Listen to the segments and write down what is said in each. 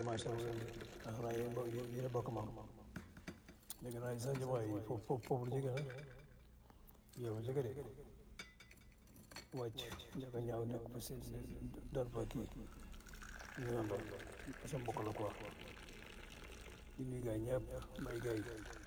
Diomaye sax ndax naa yéen a bokk maam dégg naa sax Diomaye foofu la jóge na yow jóge de wàcc njëkk a ñaaw nekk ba seen dal ba kii ñu naan la sa mbokk la quoi di nuyu gars yi ñëpp may gars yi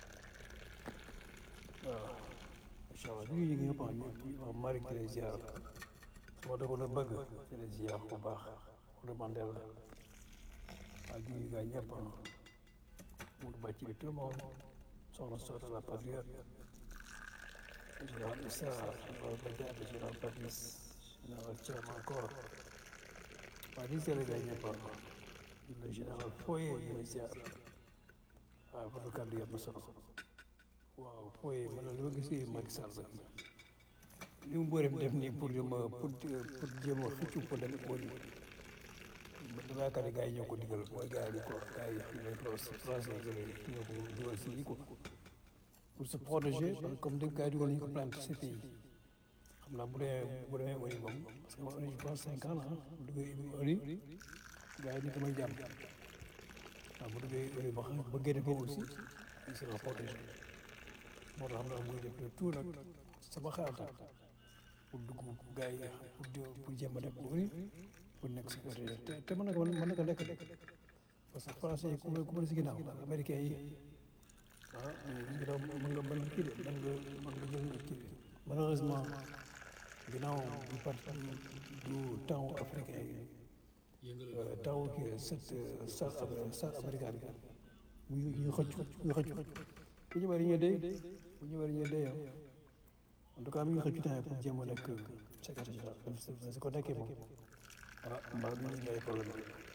waaw incha allah di nuyu ñëpp Marie Thérèse ziar sama dëkk la bëgg Thérèse ziar bu baax remandel la waaw di nuyu gars yi ñëpp mu bàcc bi tout le monde soxna Soda la patriote général Issa général Badiate général Papis général Thiam encore waaw di seetlu gars yi ñëpp le général Foye ñu ngi ziar waaw votre kàddu yi am na solo waaw Foye man li ma gisee Macky Sall li mu bëri def nii pour jéem a xëccu pour dem boo ñu dama yaakaar ne gars yi ñoo ko digal mooy gars yi ko gars yi les français ñoo ko dugal si lii ko pour se protéger comme dégg gars yi dugal nañu ko plainte CPI xam naa bu demee ONU moom parce que ONU je pense 5 ans la bu duggee ONU gars yi ni damay jàmm waaw bu duggee ONU ba génne ko aussi il sera protégé moo tax xam naa muy def le tout nag sama xalaat pour dugg gars yi pour jéem a def ONU pour nekk secrétaire te mën na ko nekk parce que français yi ku mën si ginnaaw américain yi ginnaaw mën nga kii de mën nga jël kii malheureusement ginnaaw du temps africain yi temps kii South américain bi ñu xëccu bu ñu bari ñu dee en tout cas mi ngi xëccu temps pour jéem a nekk secrétaire général su ko nekkee moom mbaa du ñu ay problème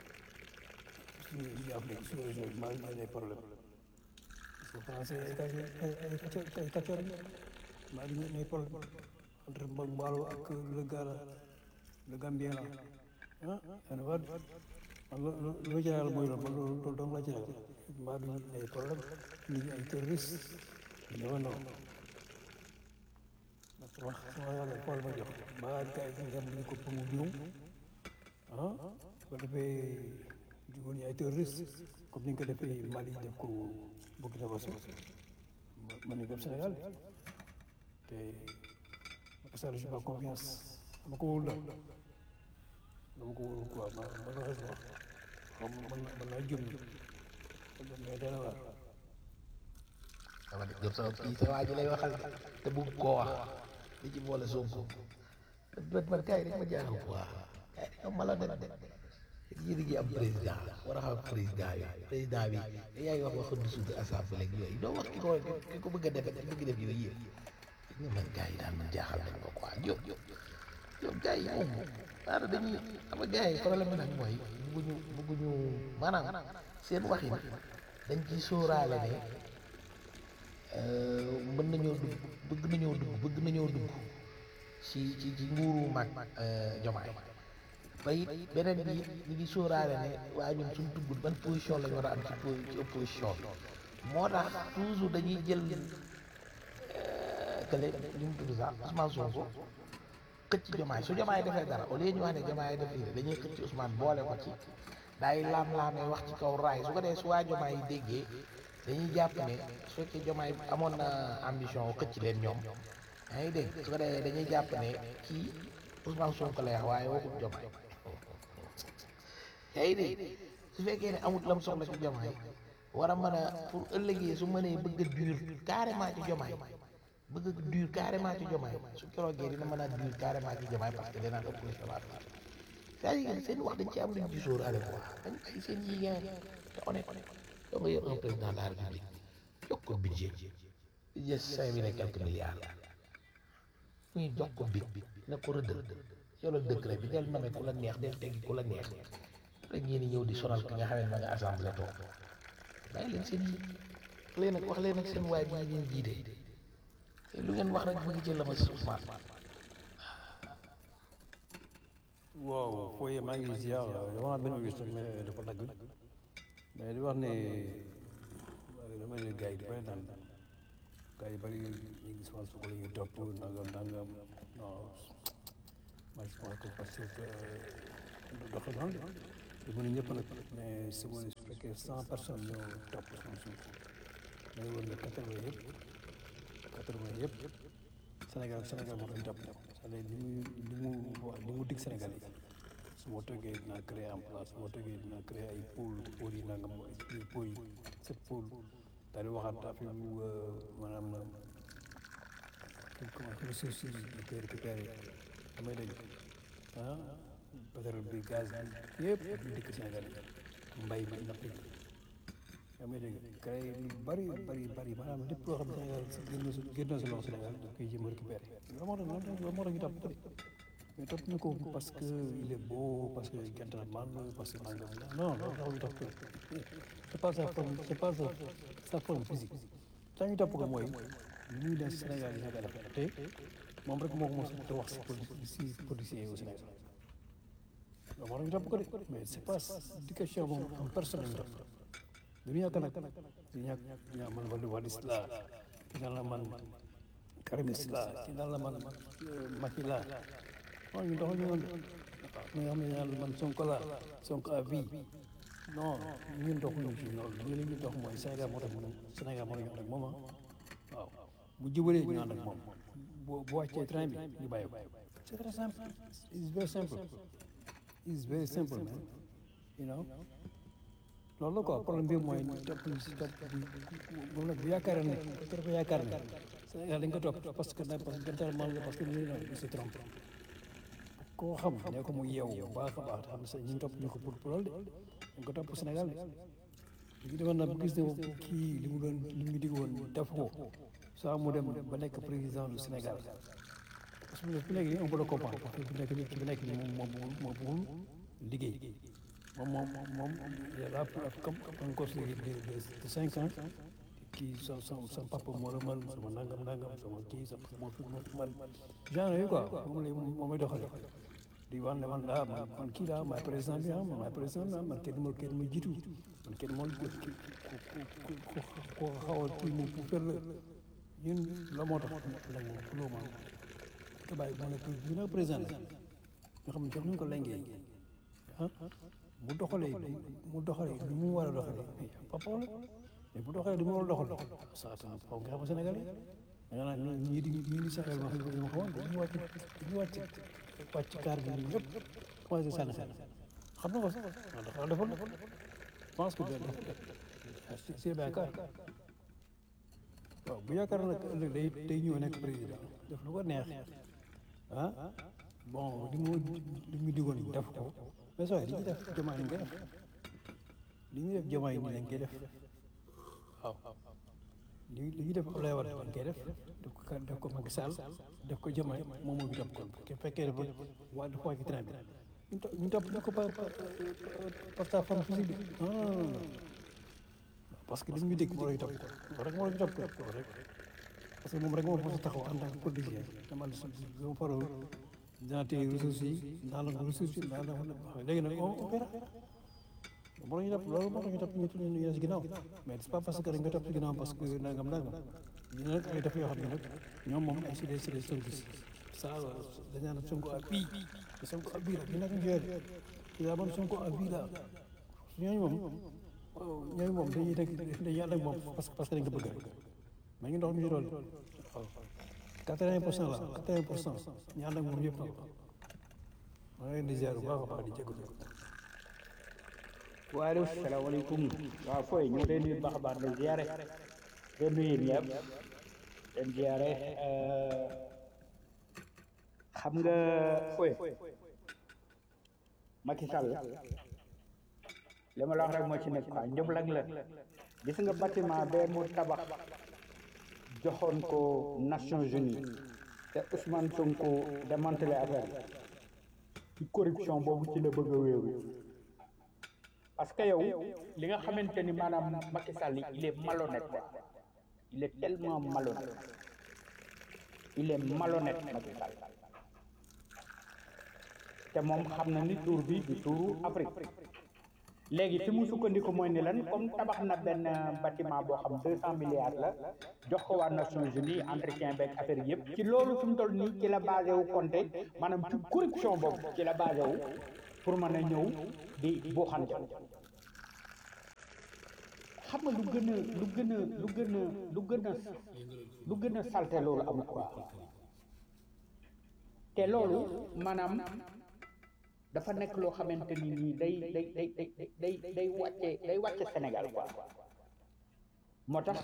suñu Afrique suñu région bi mbaa du ñu ay problème parce que français ay kàccoor mbaa du ñu ay problème entre Mbaalo ak le Gambien la ana waat loo jaral mooy loolu dong la jaral mbaa du ñu ay problème ñu ay terroriste dama non wax sama yàlla xool ma jox mbaa gars yi nga xam ko pour mu juum ko defee jugoon ñu ay terroriste comme ni nga ko defee Mali def ko Burkina Faso man ni dem Sénégal te Macky Sall j'ai pas confiance dama ko wóolu daal dama ko wóolu quoi malheureusement xam mën naa jum mais dana waar dama de jot sama kii sa waa ji lay waxal te bu koo wax li ci boole Sonko man gars yi rek ma jaaxal quoi gars yi dañoo mala de yéen a ngi am président war a xam président bi président bi yaa ngi wax waxu du suuf assemblée ak yooyu doo wax ki ko bëgg a def bëgg def yooyu yëpp ñu man gars yi daal man jaaxal nañ ko quoi yow gars yi moom daanaka dañuy xam nga gars yi problème bi nag mooy bëgguñu maanaam seen waxin dañ ciy sóoraale ne mën nañoo dugg bëgg nañoo dugg ci nguuru mag Jomaay bay beneen bi ñu ngi sóoraale ne waaye ñun suñ dugg ban position lañu war a am ci opposition bi moo tax toujours dañuy jël kële ñu mu tudd sax Ousmane Sonko xëcc Jomaay su Jomaay defee dara au lieu ñu wax ne Jomaay def lii dañuy xëcc Ousmane boole ko ci daay laam-laamee wax ci kaw raay su ko dee su waa Jomaay yi déggee dañuy jàpp ne su fekkee Jomaay amoon na ambition xëcc leen ñoom yaa ngi dégg su ko dee dañuy jàpp ne kii Ousmane Sonko lay wax waaye waxut Jomaay yaa ngi dégg su fekkee ne amut lam soxla ci Jomaay war a mën a pour ëllëgee su mënee bëgg a dur carrément ci Jomaay bëgg a dur carrément ci Jomaay su keroogee dina mën a dur carrément ci Jomaay parce que danaan opposition la c'est-à-dire seen wax dañ ci am luñ ci sóoraale quoi dañ ay seen yi ngeen te honnête yow nga yor un président de la République jox ko budget 5 000 et quelques milliards muy jox ko big ne ko rëddal yow la décret bi del name ku la neex del teggi ku la neex rek ngeen di ñëw di sonal ki nga xam ne ma nga assemblée toog bàyyi leen seen yi wax leen ak seen waay bi ngeen jiite lu ngeen wax rek bëgg jël la ma si Ousmane waaw fooyee maa ngi ziar dama am benn audition mais dafa dagg mais di wax ne dama ne gars yi di bëri naan gars yi bëri ñu ngi souvent su ko la ñuy topp nangam non moi je pense que parce que doxal na du mën a ñëpp nag mais c'est que 100 personnes ñoo topp Ousmane Sonko mais woon na 80 yëpp Sénégal moo tax ñu topp c'est-à-dire li mu dig Sénégal yi su ma toogee dinaa créer emploi su ma toogee dinaa créer ay pôle yi nangam ay pôle yi 7 pôle daal di waxaat affaire maanaam ressources yi ñu koy récupérer damay dégg pétrole bi gaz bi yëpp ñu dikk Sénégal mbay mi napp gi damay dégg créé lu bari maanaam lépp loo xam ne Sénégal génn na si loxo Sénégal daf koy jéem a récupérer loolu moo tax ñu topp ko de mais topp ñu ko parce que il est beau parce que gentleman parce que nangam non tax ñu topp ko c'est pas sa forme physique tax ñu topp ko mooy li ñuy def Sénégal yi nekk def te moom rek moo ko mos a wax si policiers yi au Sénégal loolu moo tax ñu topp ko de mais c'est pas di question moom en personne lañu topp dañu yàgg nag ñaa man Wadis la ki naan la man Karimis la ki naan la man Macky la waaw ñu doxal ñu woon waaw nga xam ne ñaan man Sonko à vie non ñun doxuñu ci loolu ñu li ñu dox mooy Sénégal moo tax Sénégal moo tax ñu ànd ak moom waaw bu jubalee ñu ànd ak moom bu wàccee train bi ñu bàyyi ko c'est très simple it's very simple man you know loolu la quoi problème bi mooy topp moom nag bu yaakaar ne bu yaakaar ne Sénégal dañ ko topp parce que gentleman la parce que ñu ne se trompe koo xam ne ko mu yeewu baax a baax xam sa ñu topp ñu ko pour loolu de dañ ko topp Sénégal de ñu demoon na bu gis ne kii li mu dig woon def ko soit mu dem ba nekk président du Sénégal parce que fi nekk nii on peut le comprendre parce que fi nekk nii moom bëggul liggéey moom il est là comme encore de 5 ans kii sama papa moo la man sama nangam sama kii sama moo fi man genre yooyu quoi moom lay doxale di wax ne man kii laa maay président bi man kenn ma jiitu man kenn moo ko xaw a kii mu fer la ñun la moo tax nag moom loo ma ko bàyyi moo nekk ñu ne président la nga xam ne jox nañu ko lengee mu doxalee lu mu war a doxalee pas problème mais bu doxalee du mu war a doxal saa faw nga xam Sénégal yi da nga naan ñii di Sénégal ma xamoon dañuy wàcc kaar bi ñun ñëpp commencé sànni xel xam na ko sax dafa defoon je pense que c'est Bakar waaw bu yaakaar nag ëllëg day ñëw nekk président def lu ko neex bon li mu digoon def ko mais sooy li ñuy def Diomaye ni koy def li ñuy def Diomaye ni lañ koy def waaw li ñuy def Abdoulaye Wade dañ koy def ko Macky Sall def ko Diomaye moom moo fi topp kon bu fekkee dafa wàcc train bi ñu topp ñu ko par sa forme physique bi non parce que li ñu dégg moo lay topp ko rek moo lay topp ko rek parce que moom rek moo mos a taxaw en tant que politicien dama ma faroo dinaa téye ressources yi naa la ressources yi naa la léegi nag on verra moo ñu topp loolu moo tax ñu topp ñu si ginnaaw mais c'est pas parce que dañ ko topp si ginnaaw parce que nangam ñu nag ay def yoo xam ne nag ñoom moom ay c'est des services ça dañ naan Sonko à vie Sonko à vie la ñu nekk njëriñ yaa man Sonko à vie la ñooñu moom dañuy ànd ak moom parce que dañ ko bëgg rek mais ñu dox ñu loolu waaw 80% la 80% ñu ànd ak moom yëpp maa ngi leen di ziar bu baax a baax di jégalu. waaleykum salaamaaleykum waaw fooy ñu ngi leen di baax a baax di ziare di nuyu ñëpp di ziare xam nga fooy Macky Sall li ma la wax rek moo ci nekk quoi njublang la gis nga bâtiment bee mu tabax joxoon ko Nations Unies te Ousmane Sonko démantelé affaire ci corruption boobu ci la bëgg a wéeru parce que yow li nga xamante ni maanaam Macky Sall il est malhonnête quoi il est tellement malhonnête Macky Sall te moom xam na ni tour bi du tuuru Afrique léegi fi mu sukkandiku mooy ni lan comme tabax na benn bâtiment boo xam 200 milliards la jox ko waa Nations Unies entretien beeg affaire yëpp ci loolu fi mu toll nii ci la basé wu compté maanaam ci corruption boobu ci la basé wu pour mën a ñëw di buuxante xam nga lu gën a lu gën a lu gën a lu gën a lu gën a salte loolu amul quoi te loolu maanaam dafa nekk loo xamante ni nii day wàcce Sénégal quoi moo tax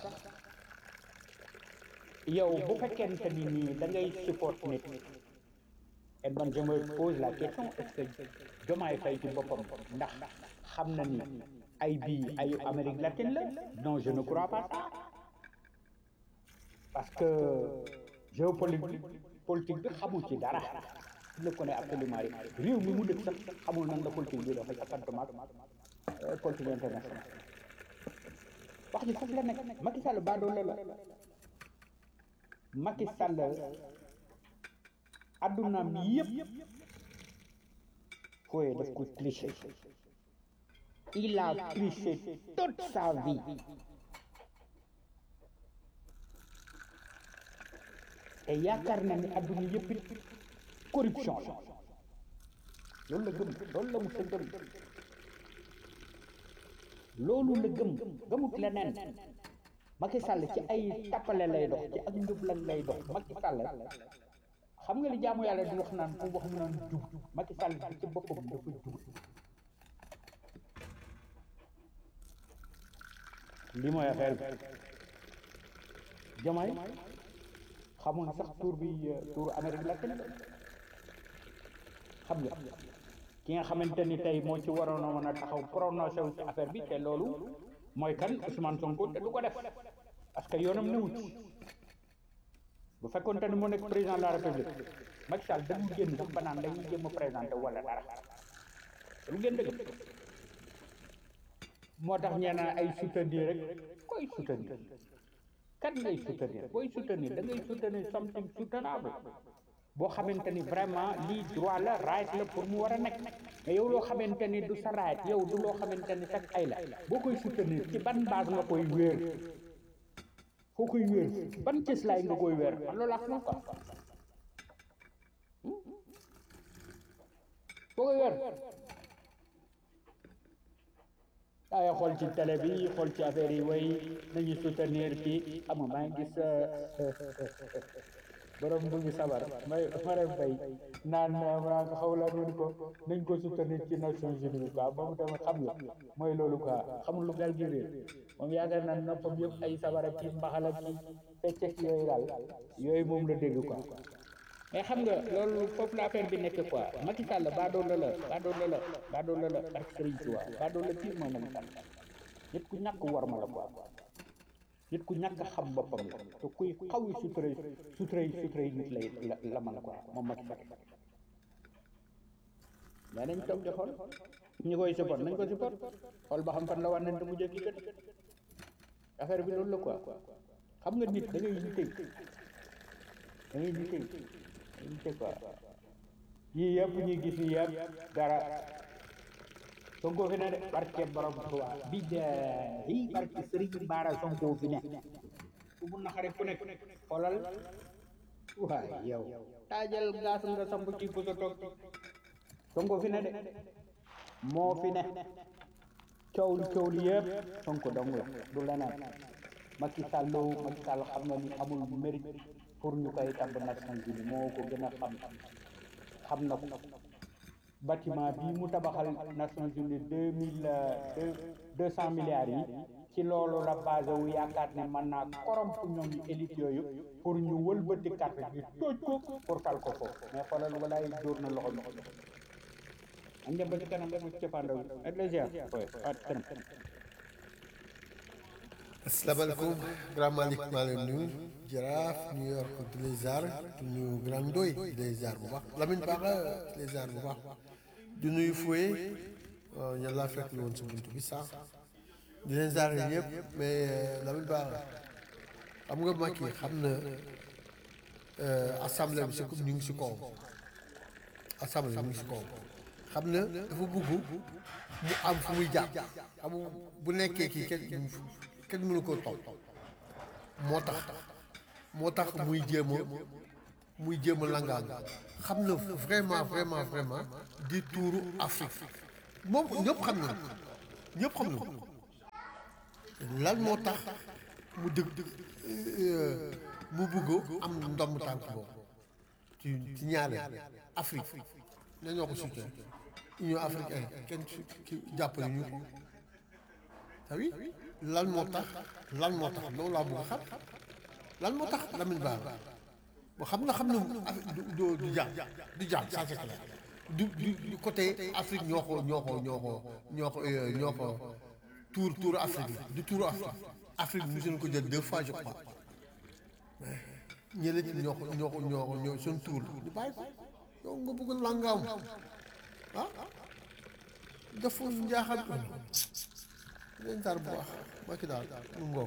yow bu fekkente ni nii da ngay support nit et man je me pose la question est-ce que Diomaye Faye ci boppam ndax xam na ni ay bii ay Amérique latine la non je ne crois pas ça parce que géopolitique bi xamul ci dara il ne connaît absolument rien réew mi mu dëkk sax xamul nan la politique bi dafa appartement politique internationale wax ji foofu la nekk Macky Sall baadoolo la Macky Sall addunaam yëpp fooye daf ko triché il a triché toute sa vie te yaakaar na ni adduna yëpp it corruption la loolu la gëm loolu la mu sa gëm loolu la gëm gëmut leneen Macky Sall ci ay tappale lay dox ci ak njublan lay dox Macky Sall xam nga li jaamu yàlla di wax naan ku wax mu naan jub Macky Sall bi ci boppam dafa jub li mooy affaire bi Diomaye xamul sax tour bi tour Amérique latine xam nga ki nga xamante ni tey moo ci waroon a mën a taxaw prononcé wu ci affaire bi te loolu mooy kan Ousmane Sonko te du ko def parce que yoonam newut bu fekkoon te ni moo nekk président de la république Macky Sall dañu génn sax ba naan dañuy jéem a présenté wala dara lu gën dëgg moo tax ñeena ay soutenir rek koy soutenir kan ngay soutenir booy soutenir da ngay soutenir something soutenable boo xamante ni vraiment lii droit la right la pour mu war a nekk mais yow loo xamante ni du sa right yow du loo xamante ni sax ay la boo koy soutenir ci ban base nga koy wéer foo koy wéer ban cëslaay nga koy wéer man loolu ak na quoi foo koy wéer waaye xool ci télé bi xool ci affaire yi way nañu soutenir ci xam nga maa ngi gis borom bu ngi sabar may Marème Faye naan maa nga xaw laa doon ko nañ ko soutenir ci Nations Unies quoi moom tamit xam nga mooy loolu quoi xamul lu gal gi réer moom yaakaar naa noppam yëpp ay sabar ak ci mbaxal ak ci feccek yooyu daal yooyu moom la dégg quoi mais xam nga loolu foofu la affaire bi nekk quoi Macky Sall baadoola la ak Serigne Touba baadoola pire mooy Macky Sall nit ku ñàkk war ma la quoi nit ku ñàkk xam boppam la te kuy xaw yi suturay nit lay la mën a quoi moom Macky Sall mais nañ toog di xool ñu koy support nañ ko support xool ba xam fan la war nañ te mu jëkki gën affaire bi loolu la quoi xam nga nit da ngay nitey quoi yii yëpp ñuy gis yi yëpp dara Sonko fi ne de barke borom Tuubaa bi de barke Serigne Bara Sonko fi ne ku mun na xare ku nekk xoolal waay yow taajal gaas nga samp ci bu sa toog Sonko fi ne de moo fi ne coow li yëpp Sonko dong la du leneen Macky Sall xam na ni amul mérite pour ñu koy tabb Nations Unies moo ko gën a xam na ko bâtiment bii mu tabaxal Nations Unies 200 milliards yi ci loolu la basé wu yaakaar ne mën naa corrompre ñoom ñu élite yooyu pour ñu wëlbati carte bi tooj ko pour tal ko foofu mais xoolal walaay dóor na loxo am dem ba ci kanam rek ci pandaw ak les ziar kanam asalaamaaleykum grand Malick maa leen nuyu Jaraaf New York di lay ziar di nuyu grand Ndoye di lay ziar bu baax Lamine Bara di lay ziar bu baax di nuyu Fouye ñan laa fekk la woon si buntu bi sax di leen ziar ñëpp mais Lamine Bara xam nga Macky xam na assemblée bi si ñu ngi si kawam assemblée bi ñu ngi si kawam xam na dafa bëgg mu am fu muy jàpp xam bu nekkee kii kenn mënu ko topp moo tax muy jéem a langaan xam na vraiment di tuuru Afrique moom ñëpp xam na lan moo tax mu dëgg mu bëgg am ndomb tànk boobu ci ñaareel Afrique ne ñoo ko soutien Union africaine kenn ki jàppale ñu ko tawi lan moo tax loolu laa bëgg a xam lan moo tax Lamine Bara boo xam na du jàmm ça c'est clair du côté Afrique ñoo ko tour Afrique la du tour Afrique bi mosuñu ko jël 2 fois je crois ñeneen ñi ñoo seen tour la ñu bàyyi ko yow nga bëgg langaaw dafa njaaxal ko leen tar bu baax ba ki daal mu ngoo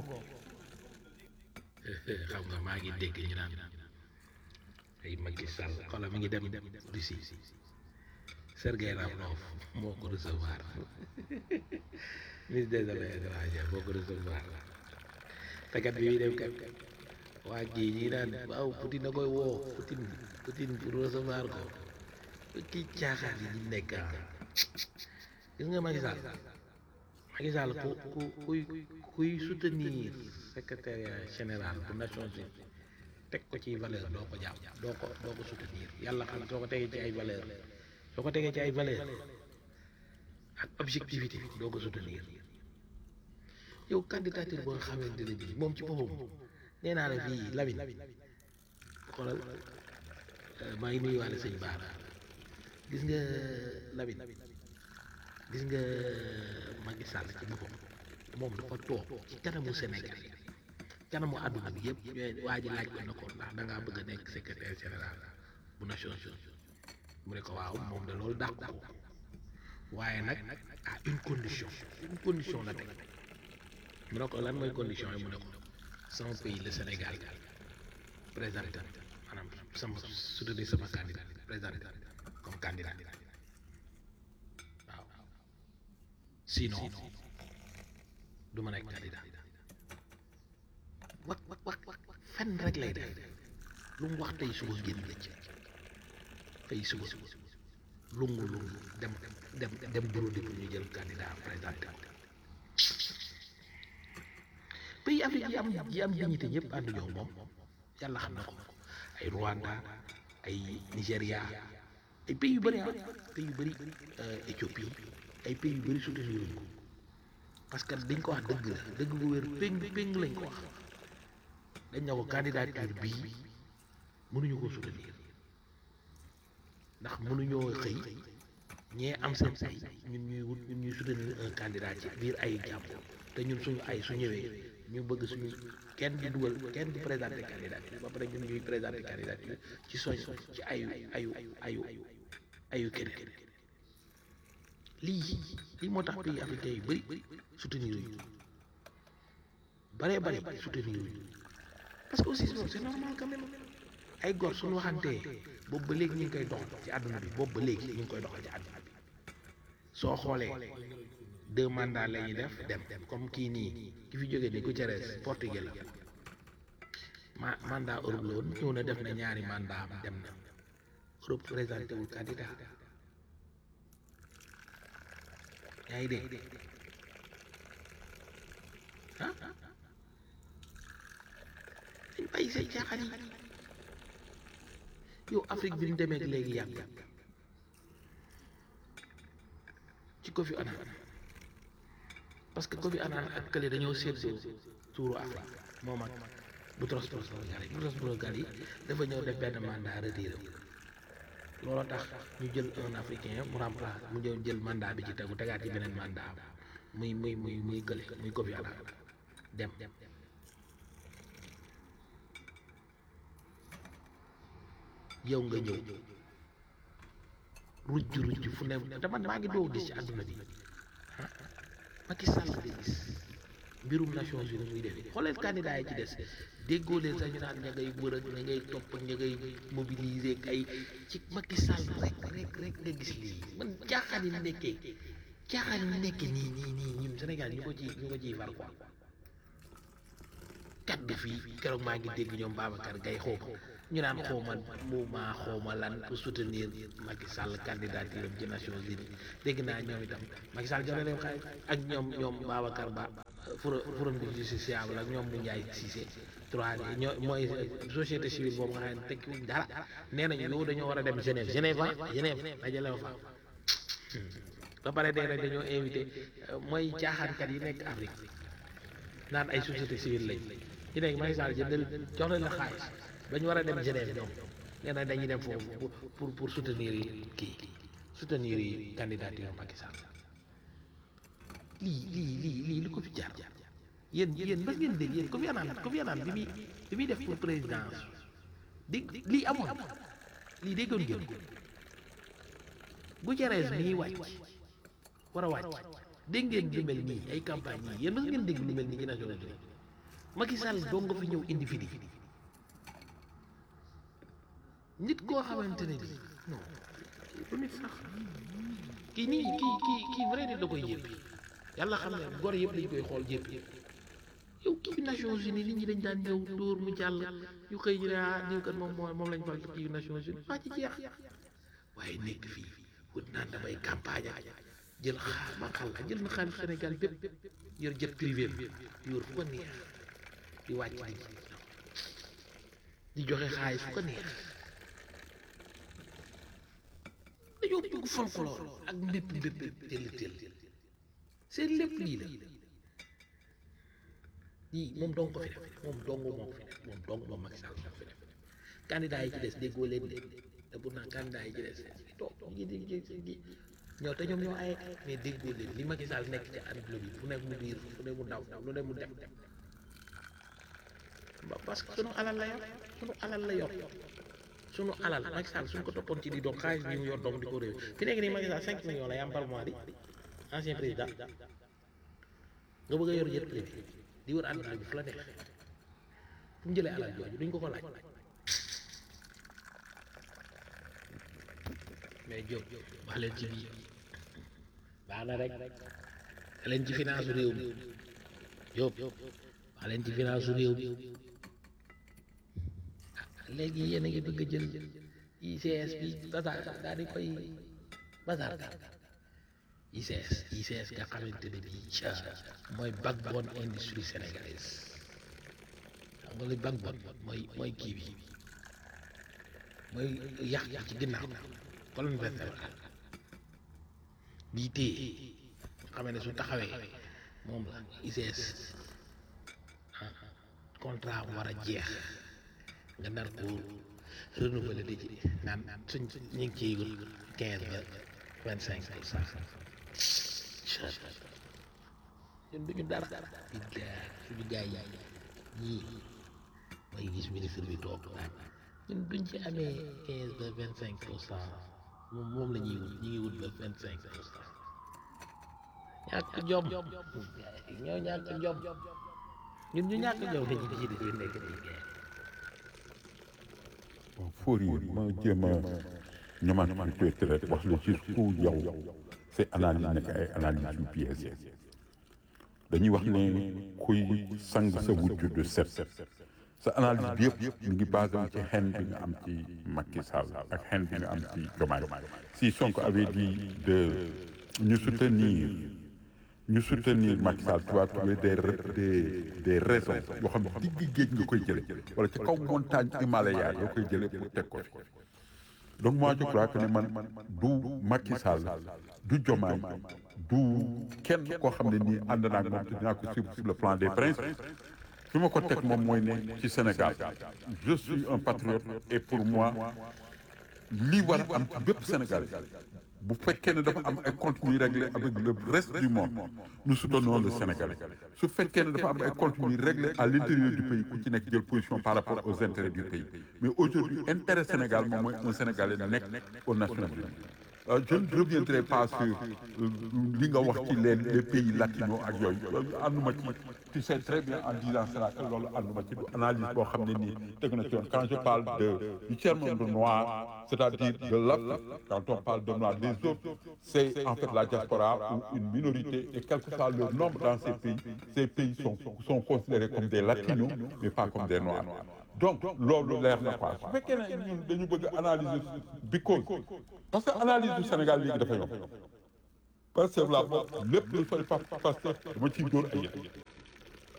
xam nga maa ngi dégg ñu naan ay Macky Sall xoolal mi ngi dem Russie Sergey Lavrov moo ko recevoir ministre des affaires étrangères moo ko recevoir te kat bi muy dem kat waa ji ñi naan waaw Poutine na koy woo Poutine pour recevoir ko kii caaxaan yi ñu nekk gis nga Macky Sall kuy soutenir secrétaire général bu Nations Unies teg ko ci valeur doo ko jàpp doo ko soutenir yàlla xam soo ko tegee ci ay valeur ak objectivité doo ko soutenir yow candidature boo xamante ne bii moom ci boppam nee naa la fii Lamine xoolal maa ngi nuyuwaale sëñ Bara gis nga Lamine gis nga Macky Sall ci boppam moom dafa toog ci kanamu Sénégal kanamu àdduna bi yëpp waa ji laaj ko na ko ndax da ngaa bëgg a nekk secrétaire général bu Nations Unies mu ne ko waaw moom de loolu dàq ko waaye nag à une condition la teg mu ne ko lan mooy condition yi mu ne ko sama pays le Sénégal présenté maanaam soutenir sama candidat présenté comme candidat waaw sinon du ma nekk candidat wax fenn rek lay def lu mu wax tey suba génn la ci tey suba lungu dem bureau de pour ñu jël candidat présenté ko pays Afrique yi am dignité ñëpp ànd ñoo moom yàlla xam na ko ay Rwanda ay Nigéria ay pays yu bëri Éthiopie ay pays yu bëri soutenir ko parce que dañ ko wax dëgg bu wér péng lañ ko wax dañ na ko candidature bii mënuñu ko soutenir ndax mënuñoo xëy ñee am seen ay ñun ñuy soutenir un candidat ci biir ay jàmm te ñun suñu ay su ñëwee ñu bëgg suñu kenn di présenté candidature ba pare ñun ñuy présenté candidature ci ci ayu keneen lii moo tax pays africain yu bëri soutenir yu bare soutenir yu parce que aussi c'est normal quand même ay góor suñu waxantee boobu ba léegi ñu ngi koy doxal ci àdduna bi boobu ba léegi ñu ngi koy doxal ci àdduna bi soo xoolee 2 mandats la ñuy def dem comme kii nii ki fi jógee ni Guterres portugais la mandat Europe la woon ñëw na def na ñaari mandat am dem na Europe présenté wul candidat yaa ngi dégg dañ bàyyi say caaxaan yi yow Afrique bi ñu demee léegi yàgg ci Kofi Annan parce que Kofi Annan ak kële dañoo seetlu tuuru Afrique moom ak Boutros Boutros-Ghali dafa ñëw def benn mandat retiré looloo tax ñu jël un africain mu remplace mu jël mandat bi ci tegu tegaat ci beneen mandat muy kële muy Kofi Annan dem yow nga ñëw rujj fu ne dama maa ngi doo gis ci àdduna bi Macky Sall nga gis mbirum Nations Unies muy defee xoolal candidat yi ci des déggoo leen sax ñu naan ña ngay wër ak ña ngay topp ak ña ngay mobiliser ak ay ci Macky Sall rek nga gis lii man caaxaan yi nekkee nii ñun Sénégal ñu ko ciy far quoi kat bi fii keroog maa ngi dégg ñoom Babacar Gaye xawma ñu naan xawma lan pour soutenir Macky Sall candidature am ci Nations Unies dégg naa ñoom itam Macky Sall joxe leen xaalis ak ñoom Babacar Ba forum du justiciable ak ñoom mu Ndiaye Cissé 3D ñoo mooy société civile boobu nga xam ne tekki wuñ dara nee nañu yow dañoo war a dem Genève dajale fa ba pare dee nag dañoo invité mooy caaxaankat yi nekk Afrique naan ay société civile lañ ci nekk Macky Sall jëndal jox leen la xaalis ba ñu war a dem Genève ñoom nee na dañuy dem foofu pour soutenir yi candidature Macky Sall lii lu ko fi jaar yéen mas ngeen dégg yéen Kofi Annan bi muy def pour présidence dégg lii amoon lii déggoon ngeen ko bu Thérèse mii wàcc war a wàcc dégg ngeen lu mel nii ay campagne yi yéen mas ngeen dégg lu mel nii ci Nations Unies Macky Sall doo nga fi ñëw indi fi di nit koo xamante ne bi non du nit sax kii nii kii vrai nit da koy jéppi yàlla xam ne gor yëpp dañ koy xool jéppi yow kii Nations Unies nit ñi dañ daan ñëw dóor mu jàll ñu xëy ñu ne diw kat moom lañ fal kii Nations Unies waa ci jeex waaye nekk fii wut naan damay campagne jël jël na xaalis Sénégal bépp yor jet privé bi yor fu ko neex di wàcc di joxe xaalis fu ko neex dañoo bëgg folklore ak mbépp tell seen lépp lii la lii moom dong ko fi def moom Macky Sall moo fi def candidat yi ci des déggoo leen de te bu naa candidat yi ci des toog ñi ñoo te ñoom ñoo ay mais déggoo leen li Macky Sall nekk ci àdduna bi fu nekk mu biir fu ne mu daw lu ne mu dem parce que sunu alal la yor sunu alal Macky Sall suñ ko toppoon ci di doon xaalis bi mu yor doom di ko réew fi nekk nii Macky Sall 5 millions la yam par mois di ancien président nga bëgg a yor jet privé di wër àdduna bi fu la neex fu mu jëlee alal jooju duñ ko laaj mais Diop wax leen ci biir baax na rek wax leen ci finance réew mi Diop wax leen ci finance réew mi léegi yéen a ngi bëgg a jël ICS bi daal di koy bazar ICS nga xamante ne bii mooy backbone industrie sénégalaise xam nga li backbone mooy kii bi mooy yàq ci ginnaaw colonne vertébrale bii téye xam ne su taxawee moom la ICS contrat bu war a jeex nga nar ko renouveler di ci naan suñ ñu ngi ciy 15 ba 25%. ñun duñu dara suñu gaay yi ñii mooy gis ministre bi toog naan ñun duñ ci amee 15 ba 25%. moom la ñuy wut ñu ngi wut ba 25%. ñàkk jom ñoo ñàkk jom ñun ñu ñàkk jom dañuy di nekk di gaay. Fourier ma jéem a ñomaan tuuti rek wax la jusqu'où yow c'est analyse nekk ay analyse yu biaisé dañuy wax ne kuy sang sa wujju du set sa analyse bi yëpp mu ngi basé ci xen bi nga am ci Macky Sall ak xen bi nga am ci Diomaye si Sonko avait dit de ñu soutenir Macky Sall tu vas trouver des raisons yoo xam ne digg géej nga koy jële wala ci kaw montagne Himalaya yoo koy jële pour teg ko fi donc moi je crois que ne man du Macky Sall du Diomaye du kenn koo xam ne nii ànd naa ak moom te dinaa ko suivre sur le plan des principes fi ma ko teg moom mooy ne ci Sénégal je suis un patriote et pour moi lii war a am ci bépp Sénégal bu fekkee ne dafa am ay comptes ñuy réglé avec le reste du monde nous soutenons le Sénégalais su fekkee ne dafa am ay comptes ñuy réglé à l'intérieur du pays ku ci nekk jël position par rapport aux intérêts du pays mais aujourd'hui intérêt Sénégal moom mooy un Sénégalais nekk aux Nations Unies. Je ne reviendrai pas sur li nga wax ci les pays latinos ak yooyu ànduma ci tu sais très bien en disant cela que loolu ànduma ci du analyse boo xam ne nii teg na ci yoon quand je parle du tiers-monde noir c'est-à-dire de l'Afrique quand on parle de noirs les autres c'est en fait la diaspora ou une minorité et quel que soit leur nombre dans ces pays sont considérés comme des latinos mais pas comme des noirs. Donc loolu leer na quoi su fekkee ne ñun dañu bëgg analyser because parce que analyse du Sénégal léegi dafa yomb parce que la lépp lu fay parce que dama ciy dóor ay yëpp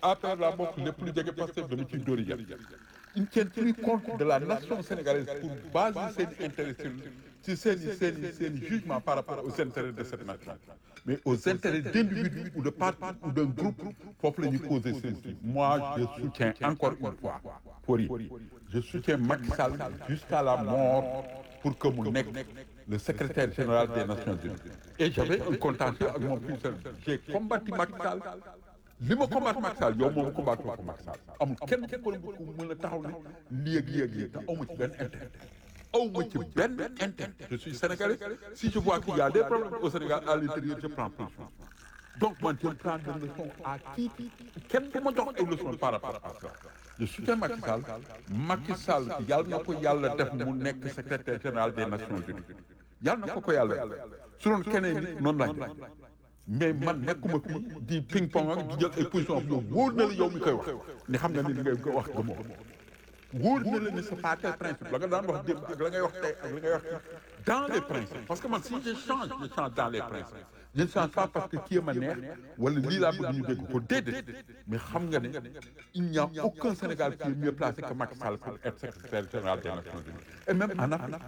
APR laa bokk lépp lu jege Pastef dama ciy dóori yar ils ne tiennent plus compte de la nation sénégalaise pour baser seen intérêt ci seen jugement par rapport aux intérêts de cette nation mais aux intérêts d'individus ou de partis ou d'un groupe foofu la ñuy poser seen truc moi je soutiens encore une fois Fori je soutiens Macky Sall jusqu'à la mort pour que mu nekk le secrétaire général des Nations Unies et j'avais un contentieux ak mon fils j'ai combattu Macky Sall li ma combattre Macky Sall yow moom combattre ko Macky Sall amul kenn ku mën a taxaw ne lii te amu ci benn intérêt aw ma ci benn intérêt je suis sénégalais si je vois qu'il y a des problèmes au Sénégal à l'intérieur je prends position donc man je prends des leçons à qui kenn du ma jox ay leçons par rapport à ça je soutiens Macky Sall yàlla na ko yàlla def mu nekk secrétaire général des Nations Unies yàlla na ko yàlla su doon keneen nit noonu lañ mais man nekkuma fii di ping pong ak di jël ay position yow wóor na la yow mi koy wax ni xam nga ni li ngay wax gëmoo wóor na la ni c'est pas tel principe la nga daan wax démb ak la ngay wax tey ak la ngay wax dans les principes parce que man si je change dans les principes je ne change pas parce que kii ma neex wala lii laa bëgg ñu dégg ko déedéet mais xam nga ne il n'y a aucun Sénégal qui est mieux placé que Macky Sall pour être secrétaire général des Nations Unies et même en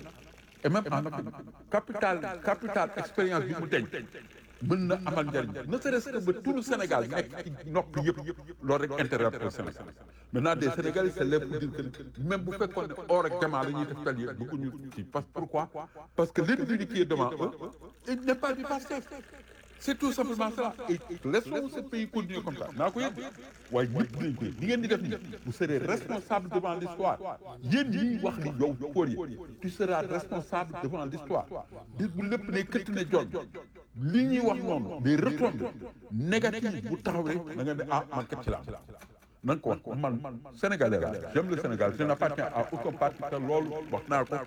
Afrique capital expérience bi mu denc mën na amal njëriñ ne serait-ce que ba tout Sénégal nekk ci nopp yëpp loolu rek intérêt pour Sénégal maintenant des Sénégalais c'est là pour dire que même bu fekkoon ne or ak jamaa la ñuy def tal yëpp bëgguñu ci pourquoi parce que l'individu qui est devant eux il n'est pas du Pastef c'est tout simplement ça et laissons ce pays continuer comme ça naa ko yëg waaye ñëpp dinañ ko yëg li ngeen di def nii vous serez responsable devant l'histoire yéen ñiy wax ni yow Fori tu seras responsable devant l'histoire bis bu lépp ne këtt ne jon li ñuy wax noonu des retombées négatives bu taxawee da nga ne man kat ci laa na nga ko wax man Sénégalais la j'aime le Sénégal je n'appartiens à aucun parti te loolu wax naa ko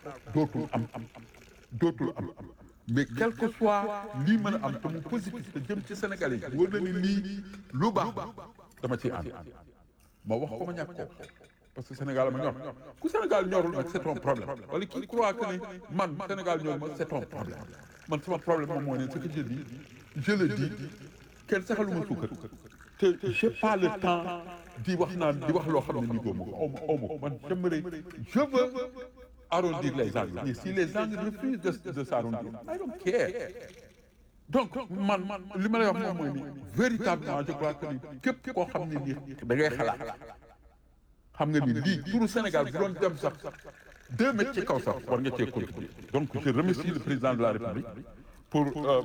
dootul am mais quel que soit lii mën a am te mu positif te jëm ci Sénégalais yi wóor na ni lii lu baax dama ciy ànd ma wax ko ma ñàkk ko parce que Sénégal ma ñor ku Sénégal ñorul nag c'est ton problème wala qui croit que ni man Sénégal ñorul ma c'est ton problème man sama problème moom mooy ne ce que je le dis kenn saxalu ma suukar te j'ai pas le temps di wax loo xam ne ni góob ma ko aw ma ko man je veux arrondir les angles mais si les angles refusent de s'arrondir I don't care donc man li ma lay wax moom mooy ni véritablement je crois que ni képp koo xam ne nii da ngay xalaat xam nga ni lii turu Sénégal bu doon dem sax 2 mètres ci kaw sax war nga cee contribuer donc je remercie le président de la République pour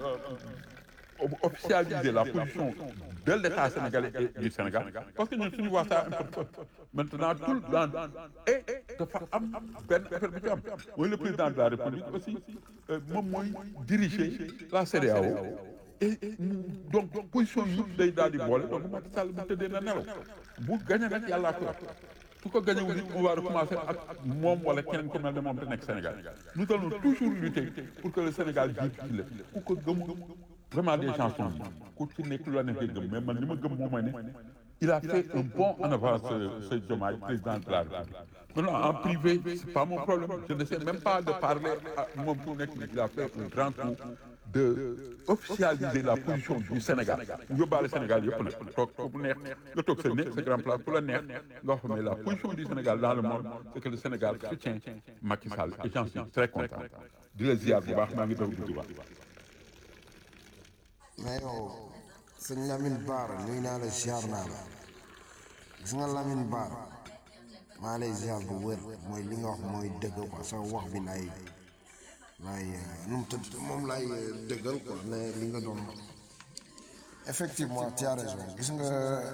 officialiser la position de l'État sénégalais et du Sénégal parce que ñun suñu wax ça important maintenant tout dans et dafa am benn affaire bu ci am mooy le président de la République aussi moom mooy diriger la CEDEAO et donc position yi day daal di boole donc Macky Sall bu tëddee na nelaw bu gañe nag yàllaa ko su ko gañewul it on va recommencer ak moom wala keneen ko mel ne moom te nekk Sénégal nous allons toujours lutter pour que le Sénégal jiitu ci lépp ku ko gëmul vraiment des gens sont libres ku ci nekk lu la nekkee gëm mais man li ma gëm moom mooy ne il a fait un bond en avant ce Diomaye président de la République maintenant en privé c'est pas mon problème je ne sais même pas de parler à moom ku nekk il a fait un grand coup de officialiser la position du Sénégal yóbbaale Sénégal yëpp nag toog fu neex nga toog sa nekk sa grand place fu la neex nga xam ne la position du Sénégal dans le monde c'est que le Sénégal soutient Macky Sall et j'en suis très content di la ziar bu baax maa ngi doon dugg baax. mais yow sëñ Lamine Bara nuyu naa la ziar naa la gis nga Lamine Bara maa lay ziar bu wér mooy li nga wax mooy dëgg quoi sa wax bi laay nu mu tëdd moom laay dëggal quoi ne li nga doon effectivement tu as raison gis nga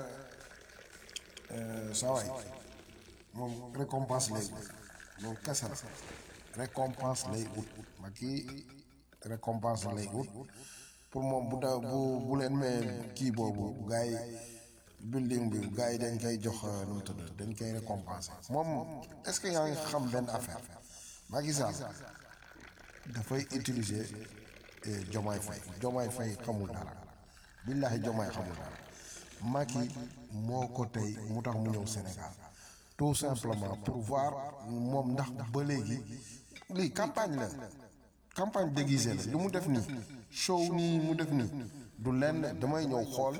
saa waay moom récompense lay ut moom kese la récompense lay ut ma kii récompense lay ut pour moom bu leen mee kii boobu gars yi building bi gars yi dañ koy jox nu mu tudd dañ koy récompenser moom est-ce que yaa ngi xam benn affaire Macky Sall dafay utiliser Diomaye Faye xamul dara billaahi Diomaye xamul dara Macky moo ko tey mu tax mu ñëw Sénégal tout simplement pour voir moom ndax ba léegi lii campagne la campagne déguisée la lu mu def nii show nii mu def nii du lenn damay ñëw xool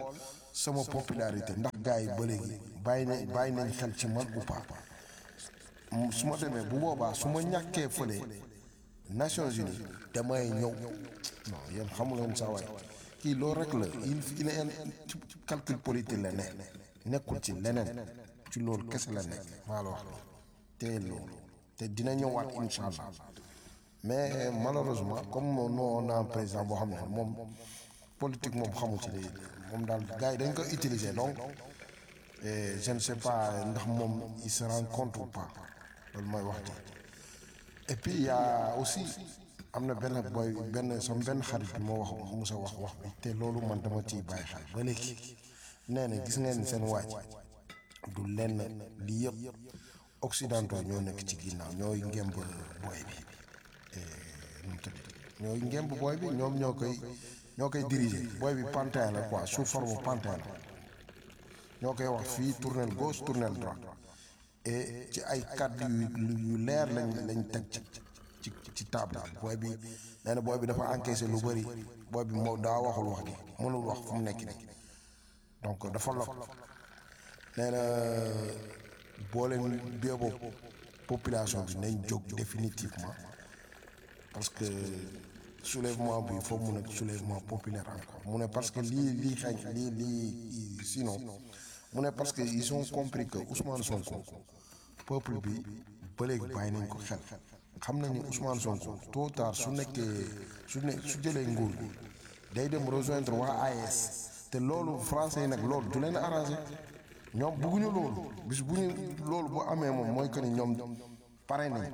sama popularité ndax gars yi ba léegi bàyyi nañ xel ci man ou pas su ma demee bu boobaa su ma ñàkkee fële Nations Unies damay ñëw non yéen xamu leen saa waay kii loolu rek la il est ci calcul politique la nekkul ci leneen ci loolu kese la nekk maa la wax te loolu te dina ñëwaat incha allah mais malheureusement comme on a un président boo xam ne moom politique moom xamu ci léegi moom daal gars yi dañ ko utiliser donc je ne sais pas ndax moom il se rend compte ou pas loolu mooy wax ji et puis il y a aussi am na benn boy sama benn xarit bi ma wax musa wax bi te loolu man dama ciy bàyyi xel ba léegi nee na gis ngeen seen waaj du lenn lii yëpp occidentaux ñoo nekk ci ginnaaw ñooy ngemb booy bi nu mu tudd ñooy ngemb booy bi ñoom ñoo koy diriger booy bi pantin la quoi sous forme pantin la ñoo koy wax fii tournel gauche tournel droite et ci ay kàddu yu leer lañ teg ci table booy bi nee na booy bi dafa encaissé lu bëri booy bi moo daa waxul wax gi mënul wax fu mu nekk nii donc dafa lok nee na boo leen béeboo population bi nañ jóg définitivement parce que soulèvement bi foo mun a soulèvement populaire encore mu ne parce que lii xeeñ lii sinon mu ne parce que ils ont compris que Ousmane Sonko peuple bi ba léegi bàyyi nañ ko xel xam nañ ni Ousmane Sonko tôt ou tard su jëlee nguur bi day dem rejoindre waa AES te loolu français yi nag loolu du leen arrangé ñoom bëgguñu loolu bis bu ñu loolu bu amee moom mooy que ni ñoom pare nañ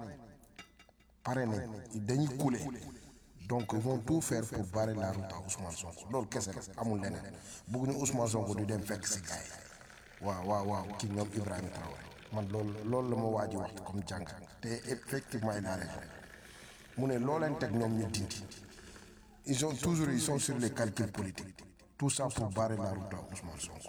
dañuy couler donc ils vont tout faire pour barrer la route à Ousmane Sonko loolu kese la amul leneen bëgguñu Ousmane Sonko di dem fekk si gars yi waaw kii ñoom Ibrahima Traoré man loolu la ma waa ji wax comme jàng te effectivement il a raison mu ne loo leen teg ñoom ñu dindi ils sont sur les calculs politiques tout ça pour barrer la route à Ousmane Sonko.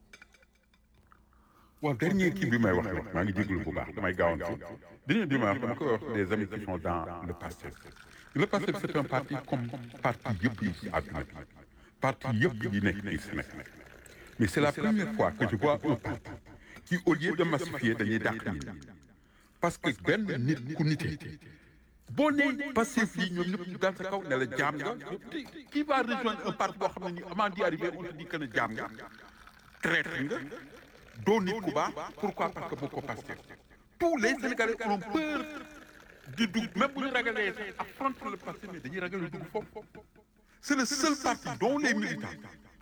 waaw dernier kii bi may wax rek maa ngi déglu bu baax damay gaawantu dernier bi may wax dama koy wax des amis qui sont dans le PASTEF le PASTEF c'est un parti comme parti yëpp yi ci àdduna bi parti yëpp yi nekk ci Sénégal mais c'est la première fois que je vois un parti qui au lieu de massifier dañuy dàq nit ñi parce que benn nit ku nitee boo nee Pastef yi ñoom ñëpp ñu dal sa kaw ne la jaam nga qui va rejoindre un parti boo xam ne ni avant d'y arriver on te dit que ne jaam nga traître nga doo nit ku baax pourquoi parce que boo ko Pastef tous les Sénégalais ont peur di dugg même bu ñu ragalee affronter le Pastef mais dañuy ragal dugg foofu c'est le seul parti dont les militants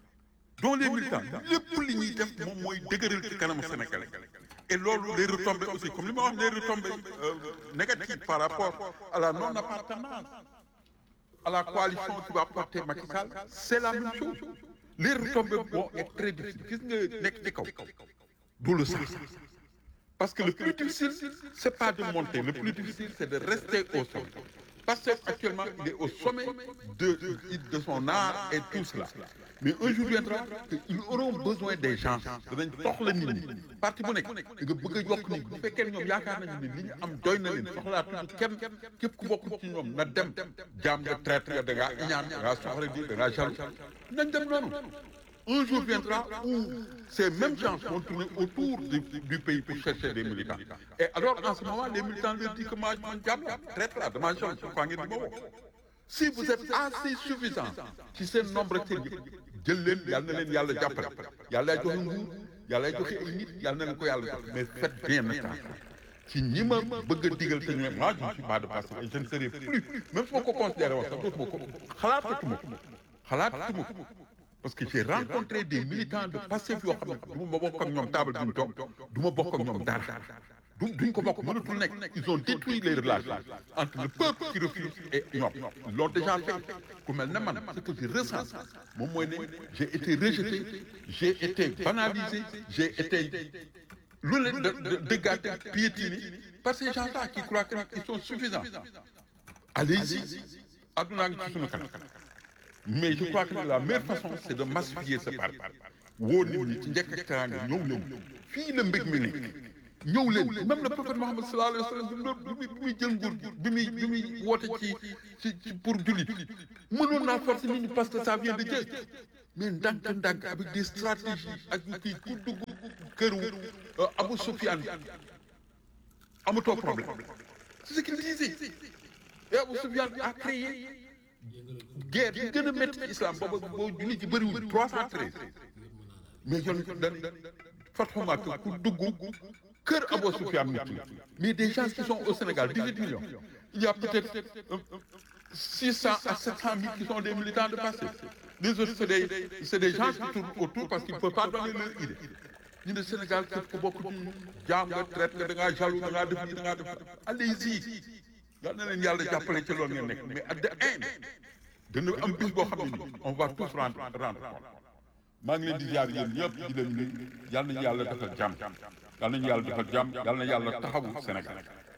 lépp li ñuy def moom mooy dëgëral ci kanamu Sénégalais et loolu les retombées aussi comme li ma wax les retombées négatives par rapport à la non appartenance à la coalition qui va porter Macky Sall c'est la même chose les retombées vont être très difficiles gis nga nekk ci kaw du le sax parce que le plus difficile c'est pas de monter le plus difficile c'est de rester au sommet parce que actuellement il est au sommet de son art et tout cela mais un jour viendra que ils auront besoin des gens danañ soxla nit ñi parti bu nekk nga bëgg a yokk nit bu fekkee ñoom yaakaar nañu ne li ñu am doy na leen soxlaatuñu kenn képp ku bokk ci ñoom na dem jaam nga traite nga da ngaa iñaan da ngaa soxla di da ngaa jaloux nañ dem noonu un jour viendra où ces mêmes gens vont tourner autour du pays pour chercher des militants et alors en ce moment les militants leur disent que man jaam la traite la dama jaloux pourquoi ngeen di ma woo si vous êtes assez suffisant ci seen nombre ak seen yëpp jël leen yal na leen yàlla jàppale yàlla joxe nguur yàlla joxe ay nit yal na leen ko yàlla jox mais faites bien attention ci ñi ma bëgg a digal te ñu ne moi je ne suis pas de Pastef et je ne serai plus même su ma ko considéré woon sax dootuma ko xalaatatuma ko parce que j'ai rencontré des militants de Pastef yoo xam ne du ma bokk ak ñoom table bi ñu toog du ma bokk ak ñoom dara duñ ko bokk mënatul nekk ils ont détruit les relations entre le peuple qui refuse et ñoom ils l'ont déjà fait ku mel ne man ce que je ressens moom mooy ne j'ai été rejeté j'ai été banalisé j'ai été lu leen dégâté piétiné par ces gens-là qui croient qu'ils sont suffisants allez-y addunaa ngi ci suñu kanam mais je crois que la meilleure façon c'est de massifier ce parti woo nit ñi ci njëkk ak teraanga ñëw leen fii la mbég mi nekk ñëw leen même le prophète Mohammed sallallahu alayhi wa sallam bi muy jël nguur bi muy woote ci pour jullit mënoon naa forcer nit ñi parce que ça vient de Dieu mais ndànk avec des stratégies ak kii ku dugg këru Abu Sufyan amatoo problème c'est ce qu'il disait et Abu Sufyan a créé guerre bi gën a métti ci islam boobu boo julli ci bëriwul 313 mais yoon Fathu Makka ku dugg kër Abu Sufyan métti mais des gens qui sont au Sénégal 18 millions il y a peut-être 600 à 700 000 qui sont des militants de Pastef. Les autres, c'est des gens qui tournent autour parce qu'ils ne peuvent pas donner leur idée. Ñu ne Sénégal képp ku bokk ci jaam nga traite nga da ngaa jaloux da ngaa def nii da ngaa def allez-y yal na leen yàlla jàppale ci loolu ngeen nekk mais at the end dana am bis boo xam ne nii on va tous rendre compte. maa ngi leen di ziar yéen ñëpp di leen nuyu yal nañu yàlla defal jàmm yal nañu yàlla defal jàmm yal na yàlla taxawu Sénégal.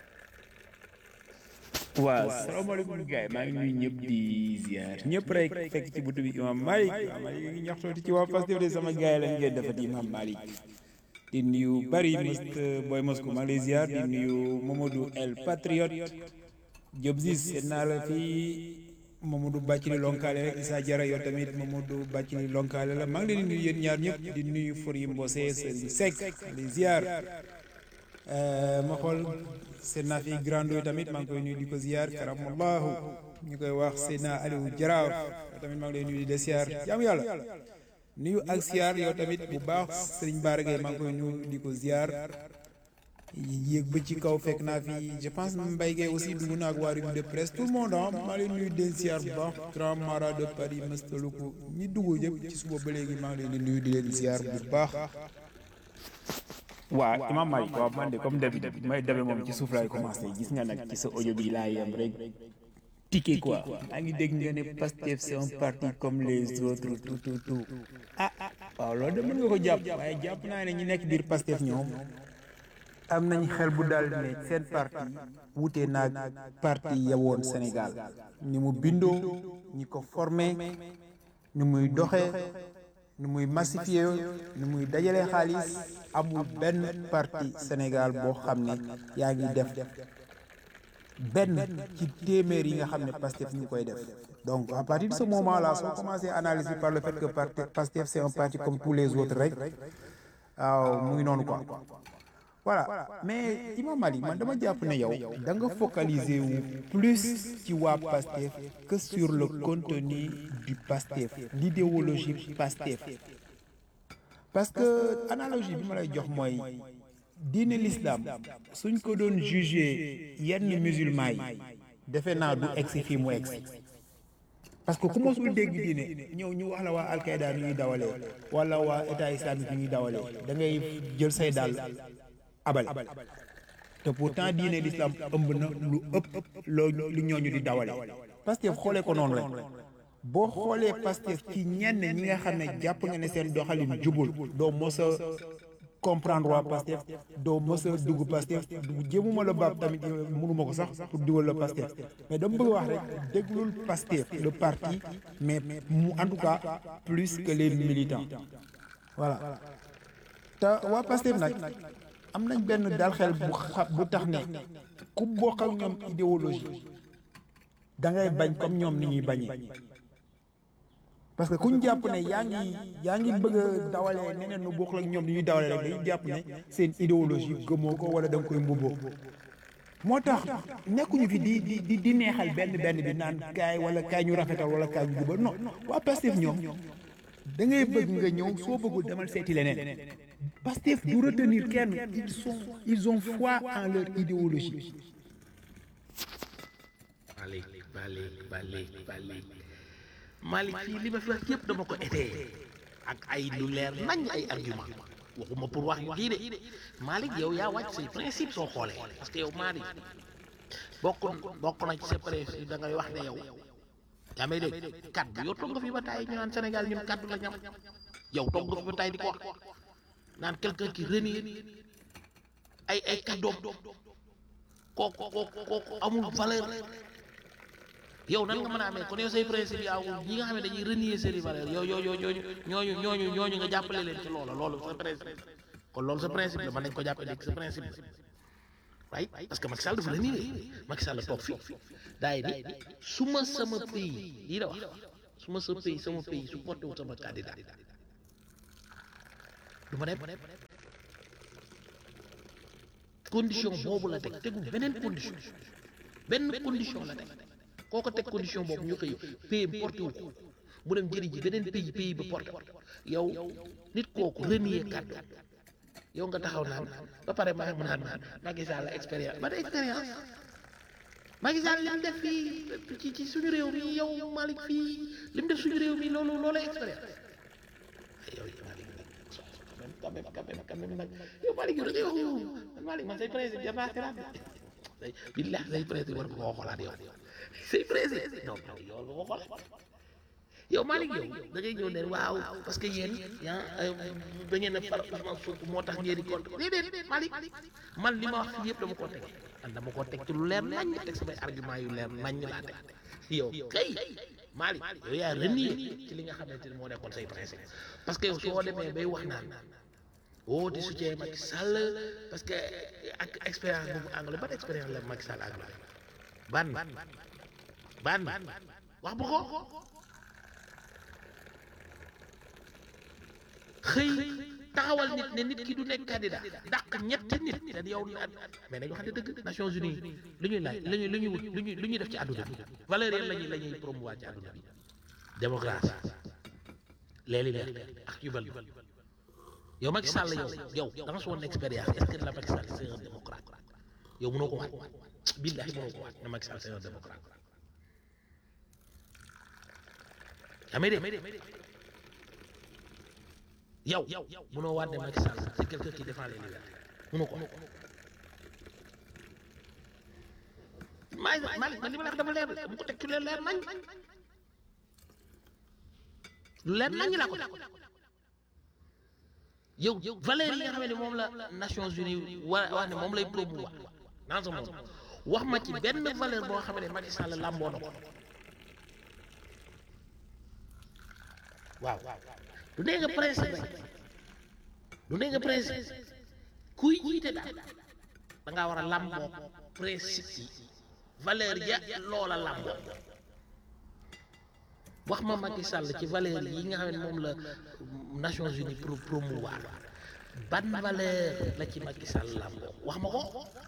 waaw salaamaaleykum gars yi maa ngi nuyu ñëpp di ziar ñëpp rek fekk ci buntu bi imam Malick imam Malick ngi ñaxtooti ci waa Pastef de sama gars yi lañ ngeen defati imam Malick di nuyu bari Boy Moscou maa ngi lay ziar di nuyu Mamadou El Patriote Diop Ziz seet naa la fii Mamadou Bàccili lonkaale rek Issa Diarra yow tamit Mamadou Bàccili lonkaale la maa ngi leen di nuyu yéen ñaar ñëpp di nuyu Fori Mbose Serigne Seck maa ngi lay ziar ma xool seen naa fi grando yi tamit maa ngi koy nuyu di ko ziar karamallahu ñu koy wax Seydina Aliou Jaraaf yow tamit maa ngi lay nuyu di ziar jaamu yàlla nuyu ak ziar yow tamit bu baax Serigne Bara Gueye maa ngi koy nuyu di ko ziar yéeg ba ci kaw fekk naa fi je pense Mbaye Gueye aussi dugg na ak waa revue de presse tout le monde ah maa ngi lay nuyu di ziar bu baax grand mara de Paris Mastaluku ñi dugg yëpp ci suba ba léegi maa ngi leen di nuyu di leen ziar bu baax. waaw Imam Malick waaw man de comme d'habitude may dabe moom ci suuf laay commencé gis nga nag ci sa audio bi laa yem rek ticket quoi maa ngi dégg nga ne Pastef c'est un parti comme les autres tout waaw loolu de mën nga ko jàpp waaye jàpp naa ne ñi nekk biir Pastef ñoom am nañ xel bu daal ne seen parti wute naag parti ya woon Sénégal ni mu bindoo ñi ko formé ni muy doxee ni muy massifié ni muy dajalee xaalis amul benn parti Sénégal boo xam ne yaa ngi def benn ci téeméer yi nga xam ne Pastef ñu koy def donc à partir de ce moment là soo commencé analyser par le fait que Pastef c'est un parti comme tous les autres rek waaw mu ngi noonu quoi voilà mais Imam Malick man dama jàpp ne yow da nga focaliser wu plus ci waa Pastef que sur le contenu du Pastef l'idéologie Pastef parce que analogie bi ma lay jox mooy diine l'islam suñ ko doon juger yenn musulman yi defe naa du egsi fii mu egsi parce que ku mosul dégg diine ñëw ñu wax la waa Al-Qaïda ni ñuy dawalee wala waa état islamique ni ñuy dawalee da ngay jël say dàll abal te pourtant diine l'islam ëmb na lu ëpp loolu lu ñooñu di dawale Pastef xoolee ko noonu rek boo xoolee Pastef ci ñenn ñi nga xam ne jàpp nga ne seen doxalin jubul doo mos a comprendre waa Pastef doo mos a dugg Pastef jéemuma la baab tamit mënuma ko sax pour dugal la Pastef mais dama bëgg wax rek déglul Pastef le parti mais mu en tout cas plus que les militants voilà te waa Pastef nag am nañ benn dal xel bu tax ne ku bokk ak ñoom idéologie da ngay bañ comme ñoom ni ñuy bañee parce que kuñ jàpp ne yaa ngi bëgg a dawalee neneen nu bokkul ak ñoom ni ñuy dawalee rek dañuy jàpp ne seen idéologie gëmoo ko wala da nga koy mbubboo moo tax nekkuñu fi di neexal benn bi naan kaay wala kaay ñu rafetal wala kaay ñu jubal non waa Pastef ñoom da ngay bëgg nga ñëw soo bëggul demal seeti leneen Pastef du retenir kenn ils ont foi en leur idéologie. Malick fii li ma fi wax yëpp dama ko étayé ak ay lu leer nañ ay argument waxuma pour wax kii de Malick yow yaa wàcc say principe soo xoolee parce que yow Malick bokk na ci sa principe da ngay wax ne yow yaa may dégg kaddu yow toog nga fi ba taay ñu naan Sénégal ñun kaddu la ñam yow toog nga fi ba taay di ko wax naan quelqu'un qui renie ay kaddoom kooku amul valeur yow nan nga mën a amee kon yow say principe yi awul ñi nga xam ne dañuy renier seen valeur yow ñooñu nga jàppale leen ci loolu sa principe kon loolu sa principe la mën nañ ko jàppale léegi sa principe right parce que Macky Sall dafa renier Macky Sall toog fii daay ni su ma sama pays lii la wax su ma sama pays su porté wul sama candidat du ma dem condition boobu la tegul beneen condition benn condition la teg koo ko teg condition boobu ñu koy pays porté wu ko mu dem jëri ji beneen pays ba porté yow nit kooku renier kàddu yow nga taxaw naan ba pare maa ngi naan Macky Sall expérience ba expérience Macky Sall li mu def fii ci suñu réew mi yow Malick fii li mu def suñu réew mi loolu expérience yow Malick quand même nag yow Malick yow da ngay wax yow Malick man say président jar naa xalaat billah say président war nga koo xoolaat yow say président non yow war nga koo xoolaat yow Malick yow da ngay ñëw ne waaw parce que yéen da ngeen a par Ousmane Sonko moo tax ngeen di compte déedéet Malick man li ma wax fii yëpp dama koo teg man dama koo teg ci lu leer nañ teg samay argument yu leer nañ laa teg yow kay Malick yow yaa renier ci li nga xamante ni moo nekkoon say principe parce que yow soo demee bay wax naan di soutien Macky Sall parce que ak expérience boobu anglais ban expérience la Macky Sall anglais ban wax bu ko xëy taxawal nit ne nit ki du nekk candidat dàq ñetti nit te yow mais dañu waxante dëgg Nations Unies lu ñuy laaj lu ñuy wut lu ñuy def ci àdduna bi valeur yi la ñuy promouvoir ci àdduna bi démocratie les libertés ak yu bari yow Macky Sall yow da nga soon expérience est-ce que la Macky Sall c'est un démocrate yow mënoo ko waat billahi mënoo ko waat ne Macky Sall c'est un démocrate amee de yow mënoo waat ne Macky Sall c'est quelqu'un qui défend les libertés mënoo ko Malick man li ma la wax dafa leer bu ko teg ci leer nañ lu leer nañ laa ko teg yow valeur yi nga xam ne moom la Nations Unies wax ne moom lay promouvoir dans ce monde wax ma ci benn valeur boo xam ne Macky Sall làmboo na ko waaw du dee nga principe du dee nga principe kuy jiite daal da ngaa war a làmboo principe yi valeur ya loola làmboo wax ma Macky Sall ci valeur yi nga xam ne moom la Nations Unies pour promouvoir ban valeur la ci Macky Sall làmboo wax ma ko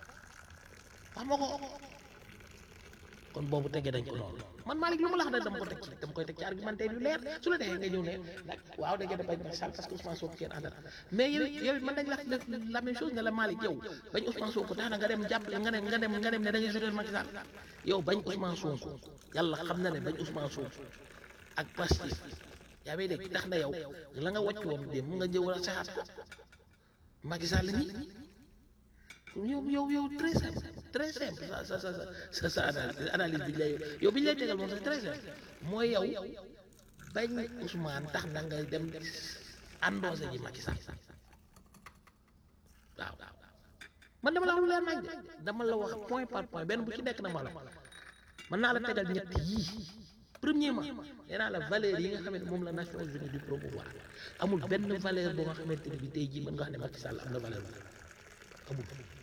kon boobu tegee dañ ko noonu man Malick lu ma la wax dama ko teg ci dama koy teg ci argumentaire yu leer su la defee nga ñëw ne nag waaw da ngeen a bañ Macky Sall parce que Ousmane Sonko kenn àndal mais yow man dañ la même chose ne la Malick yow bañ Ousmane Sonko tax na nga dem jàppale nga dem ne da ngay soutenir Macky Sall yow bañ Ousmane Sonko yàlla xam na ne bañ Ousmane Sonko ak Pastef yaa may dégg tax na yow la nga wàcc woon dem nga ñëw a saxaat ko Macky Sall nii yow très simple sa analyse bi lay yow bi ñu lay tegal moom c'est très simple mooy yow bañ Ousmane tax na nga dem endossé ji Macky Sall waaw man dama la wax lu leer nañ dama la wax point par point benn bu ci nekk na ma la mën naa la tegal ñett yii premièrement nee naa la valeur yi nga xamante moom la Nations Unies du promouvoir amul benn valeur boo nga xamante ni bi tey jii mën nga wax ne Macky Sall am na valeur amul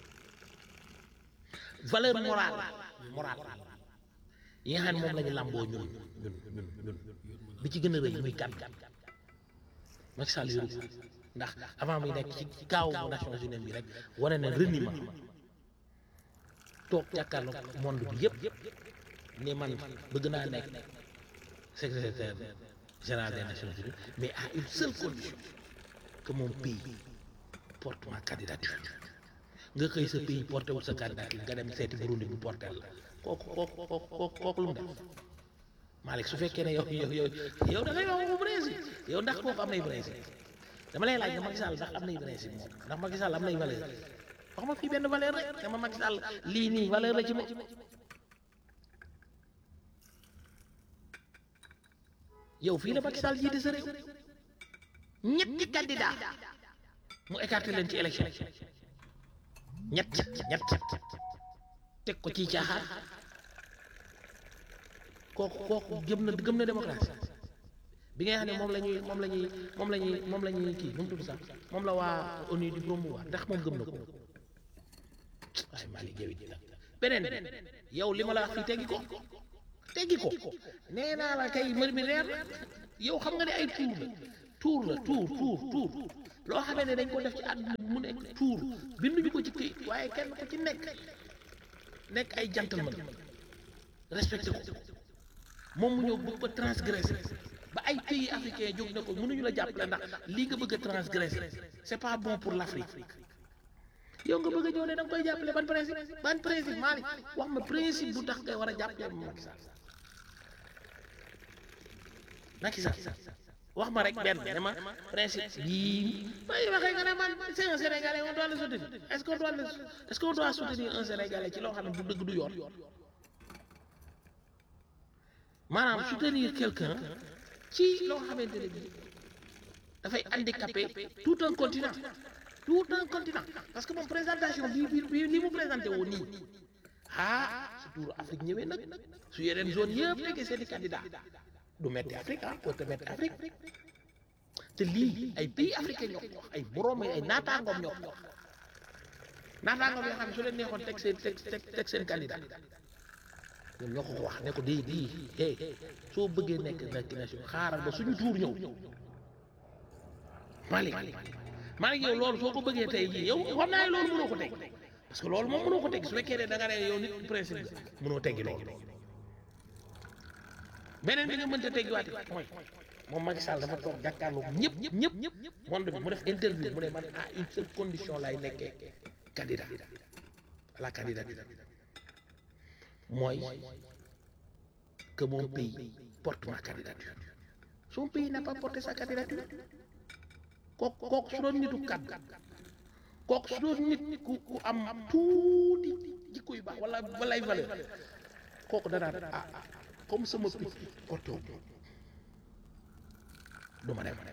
valeur morale yi nga xam ne moom la ñu làmboo ñun bi ci gën a rëy muy kan Macky Sall yoru ko ndax avant muy nekk ci kaaw Nations Unies bi rek wane na reniement toog jàkkaarloog monde bi yëpp ne man bëgg naa nekk secrétaire général des Nations Unies mais à une seule condition que mon pays porte ma candidature nga xëy sa pays porté wul sa candidature nga dem seeti Burundi bu porté la kooku lu mu def Malick su fekkee ne yow da ngay wax bu Brésil yow ndax kooku am nay principe dama lay laaj ne Macky Sall ndax am nay principe moom ndax Macky Sall am nay valeur wax ma fii benn valeur rek dama Macky Sall lii nii valeur la ci moom yow fii la Macky Sall jiite sa réew ñetti candidat mu écarté leen ci élection ñett teg ko ci caaxaan kooku gëm na démocratie bi nga xam ne moom la ñuy kii nu mu tudd sax moom la waa ONU di promouvoir ndax moom gëm na ko waaye Malick yow it nag beneen yow li ma la wax fii teggi ko teggi ko nee naa la kay mbir mi leer yow xam nga ne ay tuur loo xamee ne dañ ko def ci àdduna mu nekk tuur binduñu ko ci këyit waaye kenn ko ci nekk ay gentleman respecté ko moom mu ñëw bëgg ko transgressé ba ay pays africain jóg na ko mënuñu la jàppale ndax lii nga bëgg a transgressé c'est pas bon pour l'Afrique yow nga bëgg a ñëw ne da nga koy jàppale ban principe Malick wax ma principe bu tax ngay war a jàppale Macky Sall wax ma rek benn ne ma principe bii may waxee nga ne man c'est un Sénégalais on doit le soutenir est-ce qu'on doit soutenir un Sénégalais ci loo xam ne du dëgg du yoon maanaam soutenir quelqu'un ci loo xamante ne bii dafay handicaper tout un continent parce que moom présentation bi li mu présenté woo nii su tuuru Afrique ñëwee nag su yeneen zone yëpp nekkee seeni candidat du metti Afrique te metti Afrique te lii ay pays africain ñoo ko wax ay borom ay naataangoom ñoo ko wax naataangoom yoo xam ne su leen neexoon teg seen candidat ñoom ñoo ko wax ne ko di soo bëggee nekk nation xaaral ba suñu tuur ñëw Malick yow loolu soo ko bëggee tey jii yow xam naa ne loolu mënoo ko teg parce que loolu moom mënoo ko teg su fekkee ne da nga ne yow nit principe la mënoo teggi loolu beneen bi nga mënta teggiwaate mooy moom Macky Sall dafa toog jàkkaarloo ñëpp monde bi mu def interview mu ne man à une seule condition lay nekkee candidat à la candidature mooy que mon pays porte ma candidature son pays n'a pas porté sa candidature kooku su doon nitu kàddu kooku su doon nit ku am tuuti jikko yu baax wala ay valeur kooku danaa comme sama pays porté wu du ma dem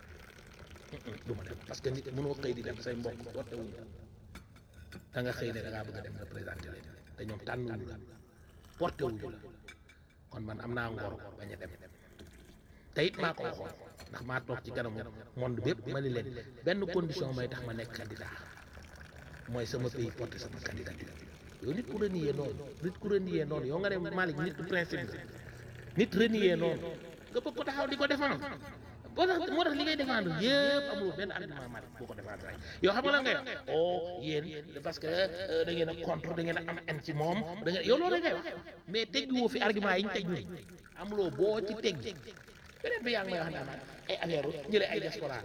parce que nit mënoo xëy di dem say mbokk porté wuñ da nga xëy ne da ngaa bëgg a dem représenté leen te ñoom tànnuñu la porté wuñu la kon man am naa ngor bañ a dem te it maa ko waxoon ndax maa toog ci kanamu monde bépp ma ni leen benn condition may tax ma nekk candidat mooy sama pays porté sama candidature yow nit ku renier noonu yow nga ne Malick nit principe la nit renier noonu nga bëgg ko taxaw di ko défendre moo tax li ngay défendre yëpp amul benn argument Malick boo ko défendre rek yow xam nga la ngay wax yéen parce que da ngeen a contre da ngeen a am en ci moom da ngeen yow loolu la ngay wax mais teggiwoo fi argument yi ñu teg ñun amuloo boo ci teggi beneen bi yaa ngi may wax naan ay affaire ñu ay diaspora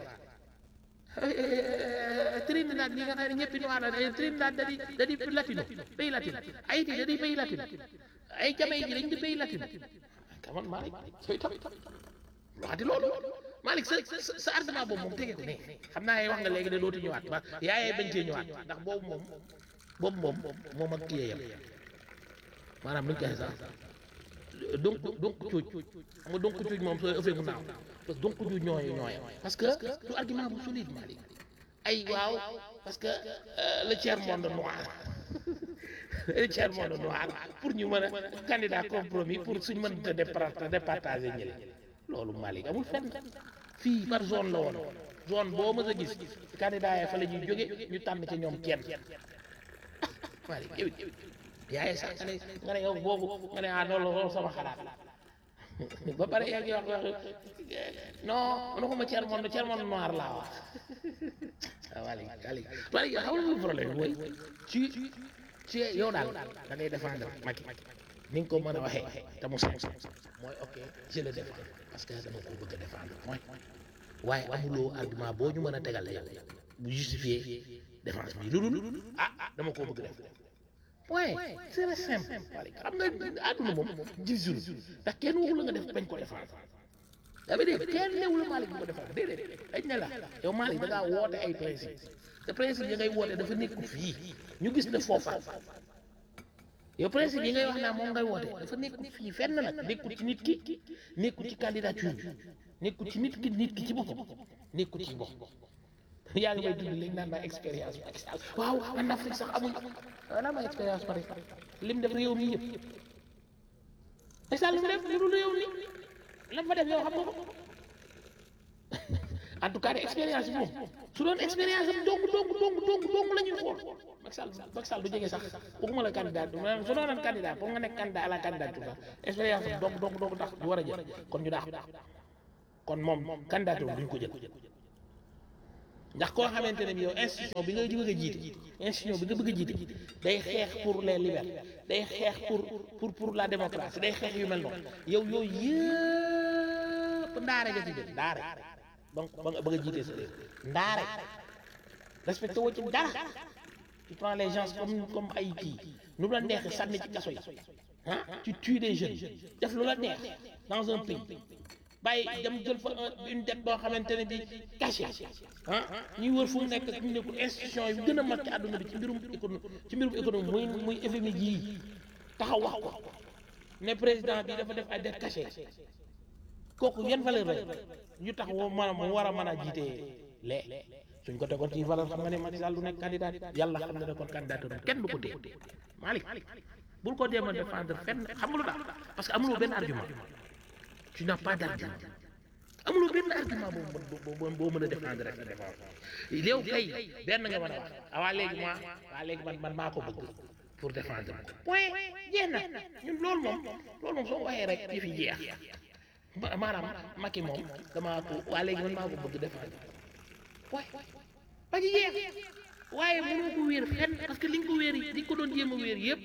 Trinidad bi nga xam ne ñëpp noir la Trinidad da di latino pays latino Haïti da di pays latino ay Jamaïque ji dañ di pays latino kaman Malick sooy tam waxati loolu Malick sa argument boobu moom tege ko ne xam naa wax nga léegi de dootu ñëwaat ba yaayee bañ cee ñëwaat ndax boobu moom ak kii yam maanaam nuñ koy sax donc cuuj xam nga donc cuuj moom sooy ëffee mu naaw parce que donc cuuj ñooy parce que du argument bu solide Malick ay waaw parce que le tiers monde noir le tiers monde noir pour ñu mën a candidat compromis pour suñ mën a départager ñële loolu Malick amul fenn fii par zone la woon zone boo mës a gis candidat ya fa la ñuy jóge ñu tànn ci ñoom kenn Malick yow yaay sax nga ne yow boobu nga ne loolu sama xalaat ba pare yaa ngi wax non mënu ma tiers monde noir laa wax Malick xam nga problème mooy ci yow daal da ngay défendre Macky ni nga ko mën a waxee te mu sax mooy ok je le défends parce que dama ko bëgg a défendre mooy waaye amuloo argument boo ñu mën a tegal yow bu justifier défense bi lu dul dama ko bëgg def point c'est très simple xam nga àdduna moom gisul ndax kenn waxul la nga def bañ ko défendre da ngay dégg kenn newul la Malick bu ko défendre déedéet dañ ne la yow Malick da ngaa woote ay principe te principe yi ngay woote dafa nekkul fii ñu gis ne foofa yow principe yi ngay wax naa moom ngay woote dafa nekkul fii fenn nag nekkul ci nit ki nekkul ci candidature bi nekkul ci nit ki ci boppam nekkul ci bopp yaa ngi may dund lañ naan ma expérience waaw en Afrique sax amuñ naa ma expérience pare lim def réew mi yëpp est-ce que lu mu def lu dul réew mi la fa def yow xam nga ko en tout cas de expérience bi moom su doon expérience am dong la ñuy xool Macky Sall du jege sax waxuma la candidat maanaam su doonoon candidat pour nga nekk candidat à la candidature sax expérience am dong tax du war a jël kon ñu daax kon moom candidature duñ ko jël ndax koo xamante ne bi yow institution bi nga bëgg a jiite institution bi nga bëgg a jiite day xeex pour les libertés day xeex pour la démocratie day xeex yu mel noonu yow yooyu yëpp ndaare nga ci def ndaare donc ba nga bëgg a jiite sa réew ndaare respecté woo ci dara tu prends les gens comme ay kii nu la neex sànni ci kaso yi ah tu tues des jeunes def lu la neex dans un pays bàyyi dem jël fa une dette boo xamante ne bi caché ah ñuy wër fu mu nekk ñu nekkul institution yi gën a mag ci àdduna bi ci mbirum économie muy FMI ji taxaw wax ko ne président bi dafa def ay dette caché kooku yan valeur la ñu tax woo maanaam mu war a mën a jiite lee suñ ko tegoon ci valeur xam nga ne Macky Sall du nekk candidat yàlla xam ne ne kon candidat kenn du ko téye Malick bul ko jéem a défendre fenn xam nga lu tax parce que amuloo benn argument tu n'as pas d'argument amuloo benn argument boo mën a défendre rek défendre léew kay benn nga mën a wax awaa léegi man maa ko bëgg pour défendre ko point jeex na ñun loolu moom soo waxee rek yi fi jeex maanaam Macky moom damaa ko waa léegi man maa ko bëgg défendre point ba ci jeex waaye mënoo ko wéer fenn parce que li nga ko wéer yi li ko doon jéem a wéer yëpp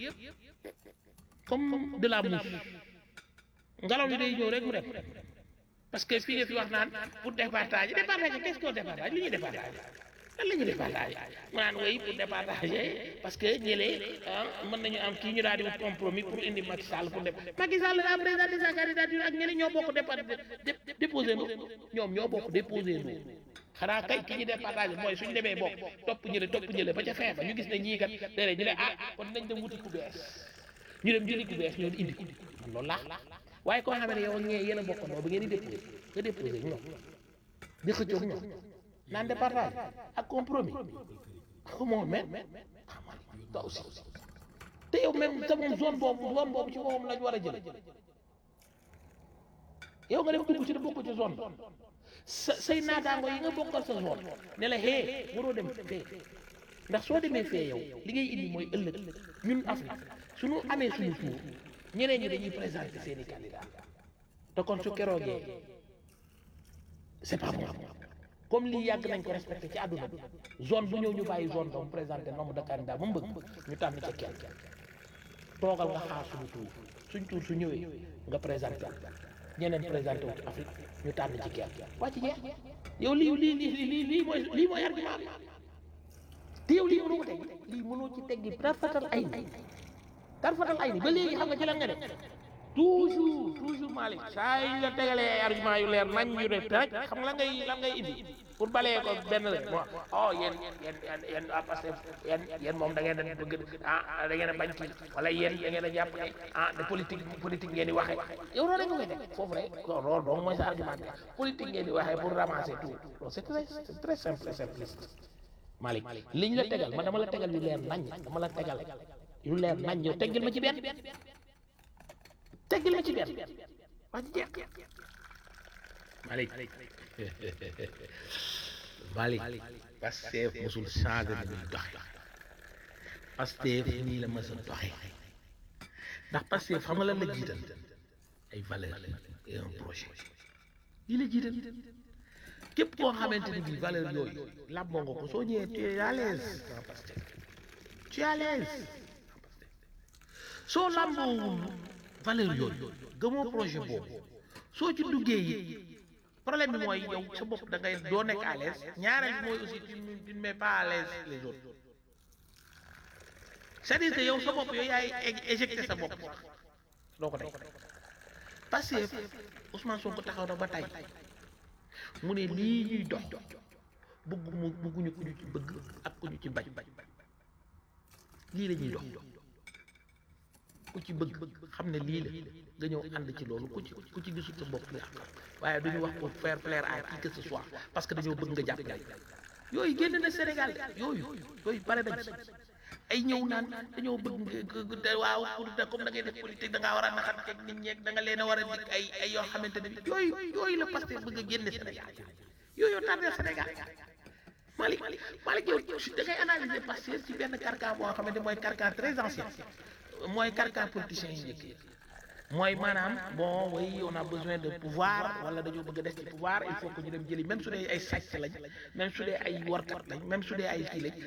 comme de la mouche ngelaw li day ñëw rek mu dem parce que fii nga fi wax naan pour départager qu'est-ce qu'on départage li ñuy départager lan la ñuy départager mu naan way pour départager parce que ñëlee mën nañu am kii ñu daal di wut compromis pour indi Macky Sall pour Macky Sall daa présenté sa candidature ak ñële ñoo bokk déposé ndo ñoom ñoo bokk déposé ndo xanaa kay ki ñu départager mooy suñu demee bokk topp ñële ba ca fin ba ñu gis ne ñii kat déedéet ñu ne kon nañ dem wuti ku bees ñu dem jëli ku bees ñoo indi ko man loolu laa waaye koo xam ne yow ngeen yéen a bokkandoo ba ngeen di déposé ñoom di xëccoog ñoom naan départage ak compromis xamoo même toi aussi te yow même sa moom zone boobu ci moom lañ war a jël yow nga dem dugg ci da bokk ci zone say naataango yi nga bokkal sa zone ne la hee waroo dem fee ndax soo demee fee yow li ngay indi mooy ëllëg ñun Afrique suñu amee suñu tour ñeneen ñi dañuy présenter seeni candidat te kon su keroogee c'est pas bon comme lii yàgg nañ ko respecté ci àdduna bi zone bu ñëw ñu bàyyi zone ba mu présenté nombre de candidat ba mu bëgg ñu tànn ca kenn toogal nga xaar suñ tour su ñëwee nga présenté ñeneen présenté wu ci Afrique ñu tànn ci kenn waa ci jeex yow lii mooy argument bi te yow lii mënoo ko teg lii mënoo ci teggi tarfatal ay ni ba léegi xam nga ci lan nga def toujours Malick saa yu la tegalee ay argument yu leer nañ yu def rek xam nga lan ngay indi pour balee ko benn rek bon yéen parce que yéen moom da ngeen a bëgg da ngeen a bañ kii wala yéen da ngeen a jàpp ne de politique ngeen di waxee yow loolu rek nga koy def foofu rek loolu donc mooy sa argument politique ngeen di waxee pour ramasser tout loolu c'est très simple et simpliste Malick li ñu la tegal man dama la tegal yu leer nañ dama la tegal yu leer nañ yow teggil ma ci benn wax ci jeex Malick Pastef mosul changé ni muy doxe Pastef nii la mës a doxe ndax Pastef xam nga lan la jiital ay valeur et un projet lii la jiital képp koo xamante ni bii valeur yooyu làmboo nga ko soo ñëwee tu es à l'aise dans Pastef tu es à l'aise soo làmboowul valeur yooyu gëmoo projet boobu soo ci duggee yi problème bi mooy yow sa bopp da ngay doo nekk à l'aise ñaareel bi mooy aussi tu ne mets pas à l'aise les autres c'est-à-dire que yow sa bopp yow yaay éjecté sa bopp sax doo ko tey parce que Ousmane Sonko taxaw na ba tey mu ne lii ñuy dox bëgguñu ku ñu ci bëgg ak ku ñu ci bañ lii la ñuy dox ku ci bëgg xam ne lii la nga ñëw ànd ci loolu ku ci gisul sa bopp nga waaye duñu wax pour faire plaire à qui que ce soit parce que dañoo bëgg nga jàppale yooyu génn na Sénégal yooyu pare nañ ci ay ñëw naan dañoo bëgg waaw pour comme da ngay def politique da ngaa war a naxat ak nit ñeeg da nga leen a war a dig ay yoo xamante ne yooyu la parce que bëgg a génne Sénégal yooyu tardé Sénégal Malick yow da ngay analyser Pastef ci benn carcan boo xamante mooy carcan très ancien mooy carcan politicien yi njëkk yi mooy maanaam bon oui on a besoin de pouvoir wala dañoo bëgg a des ci pouvoir il faut que ñu dem jëli même su dee ay sàcc lañ même su dee ay warkat lañ même su dee ay kii lañ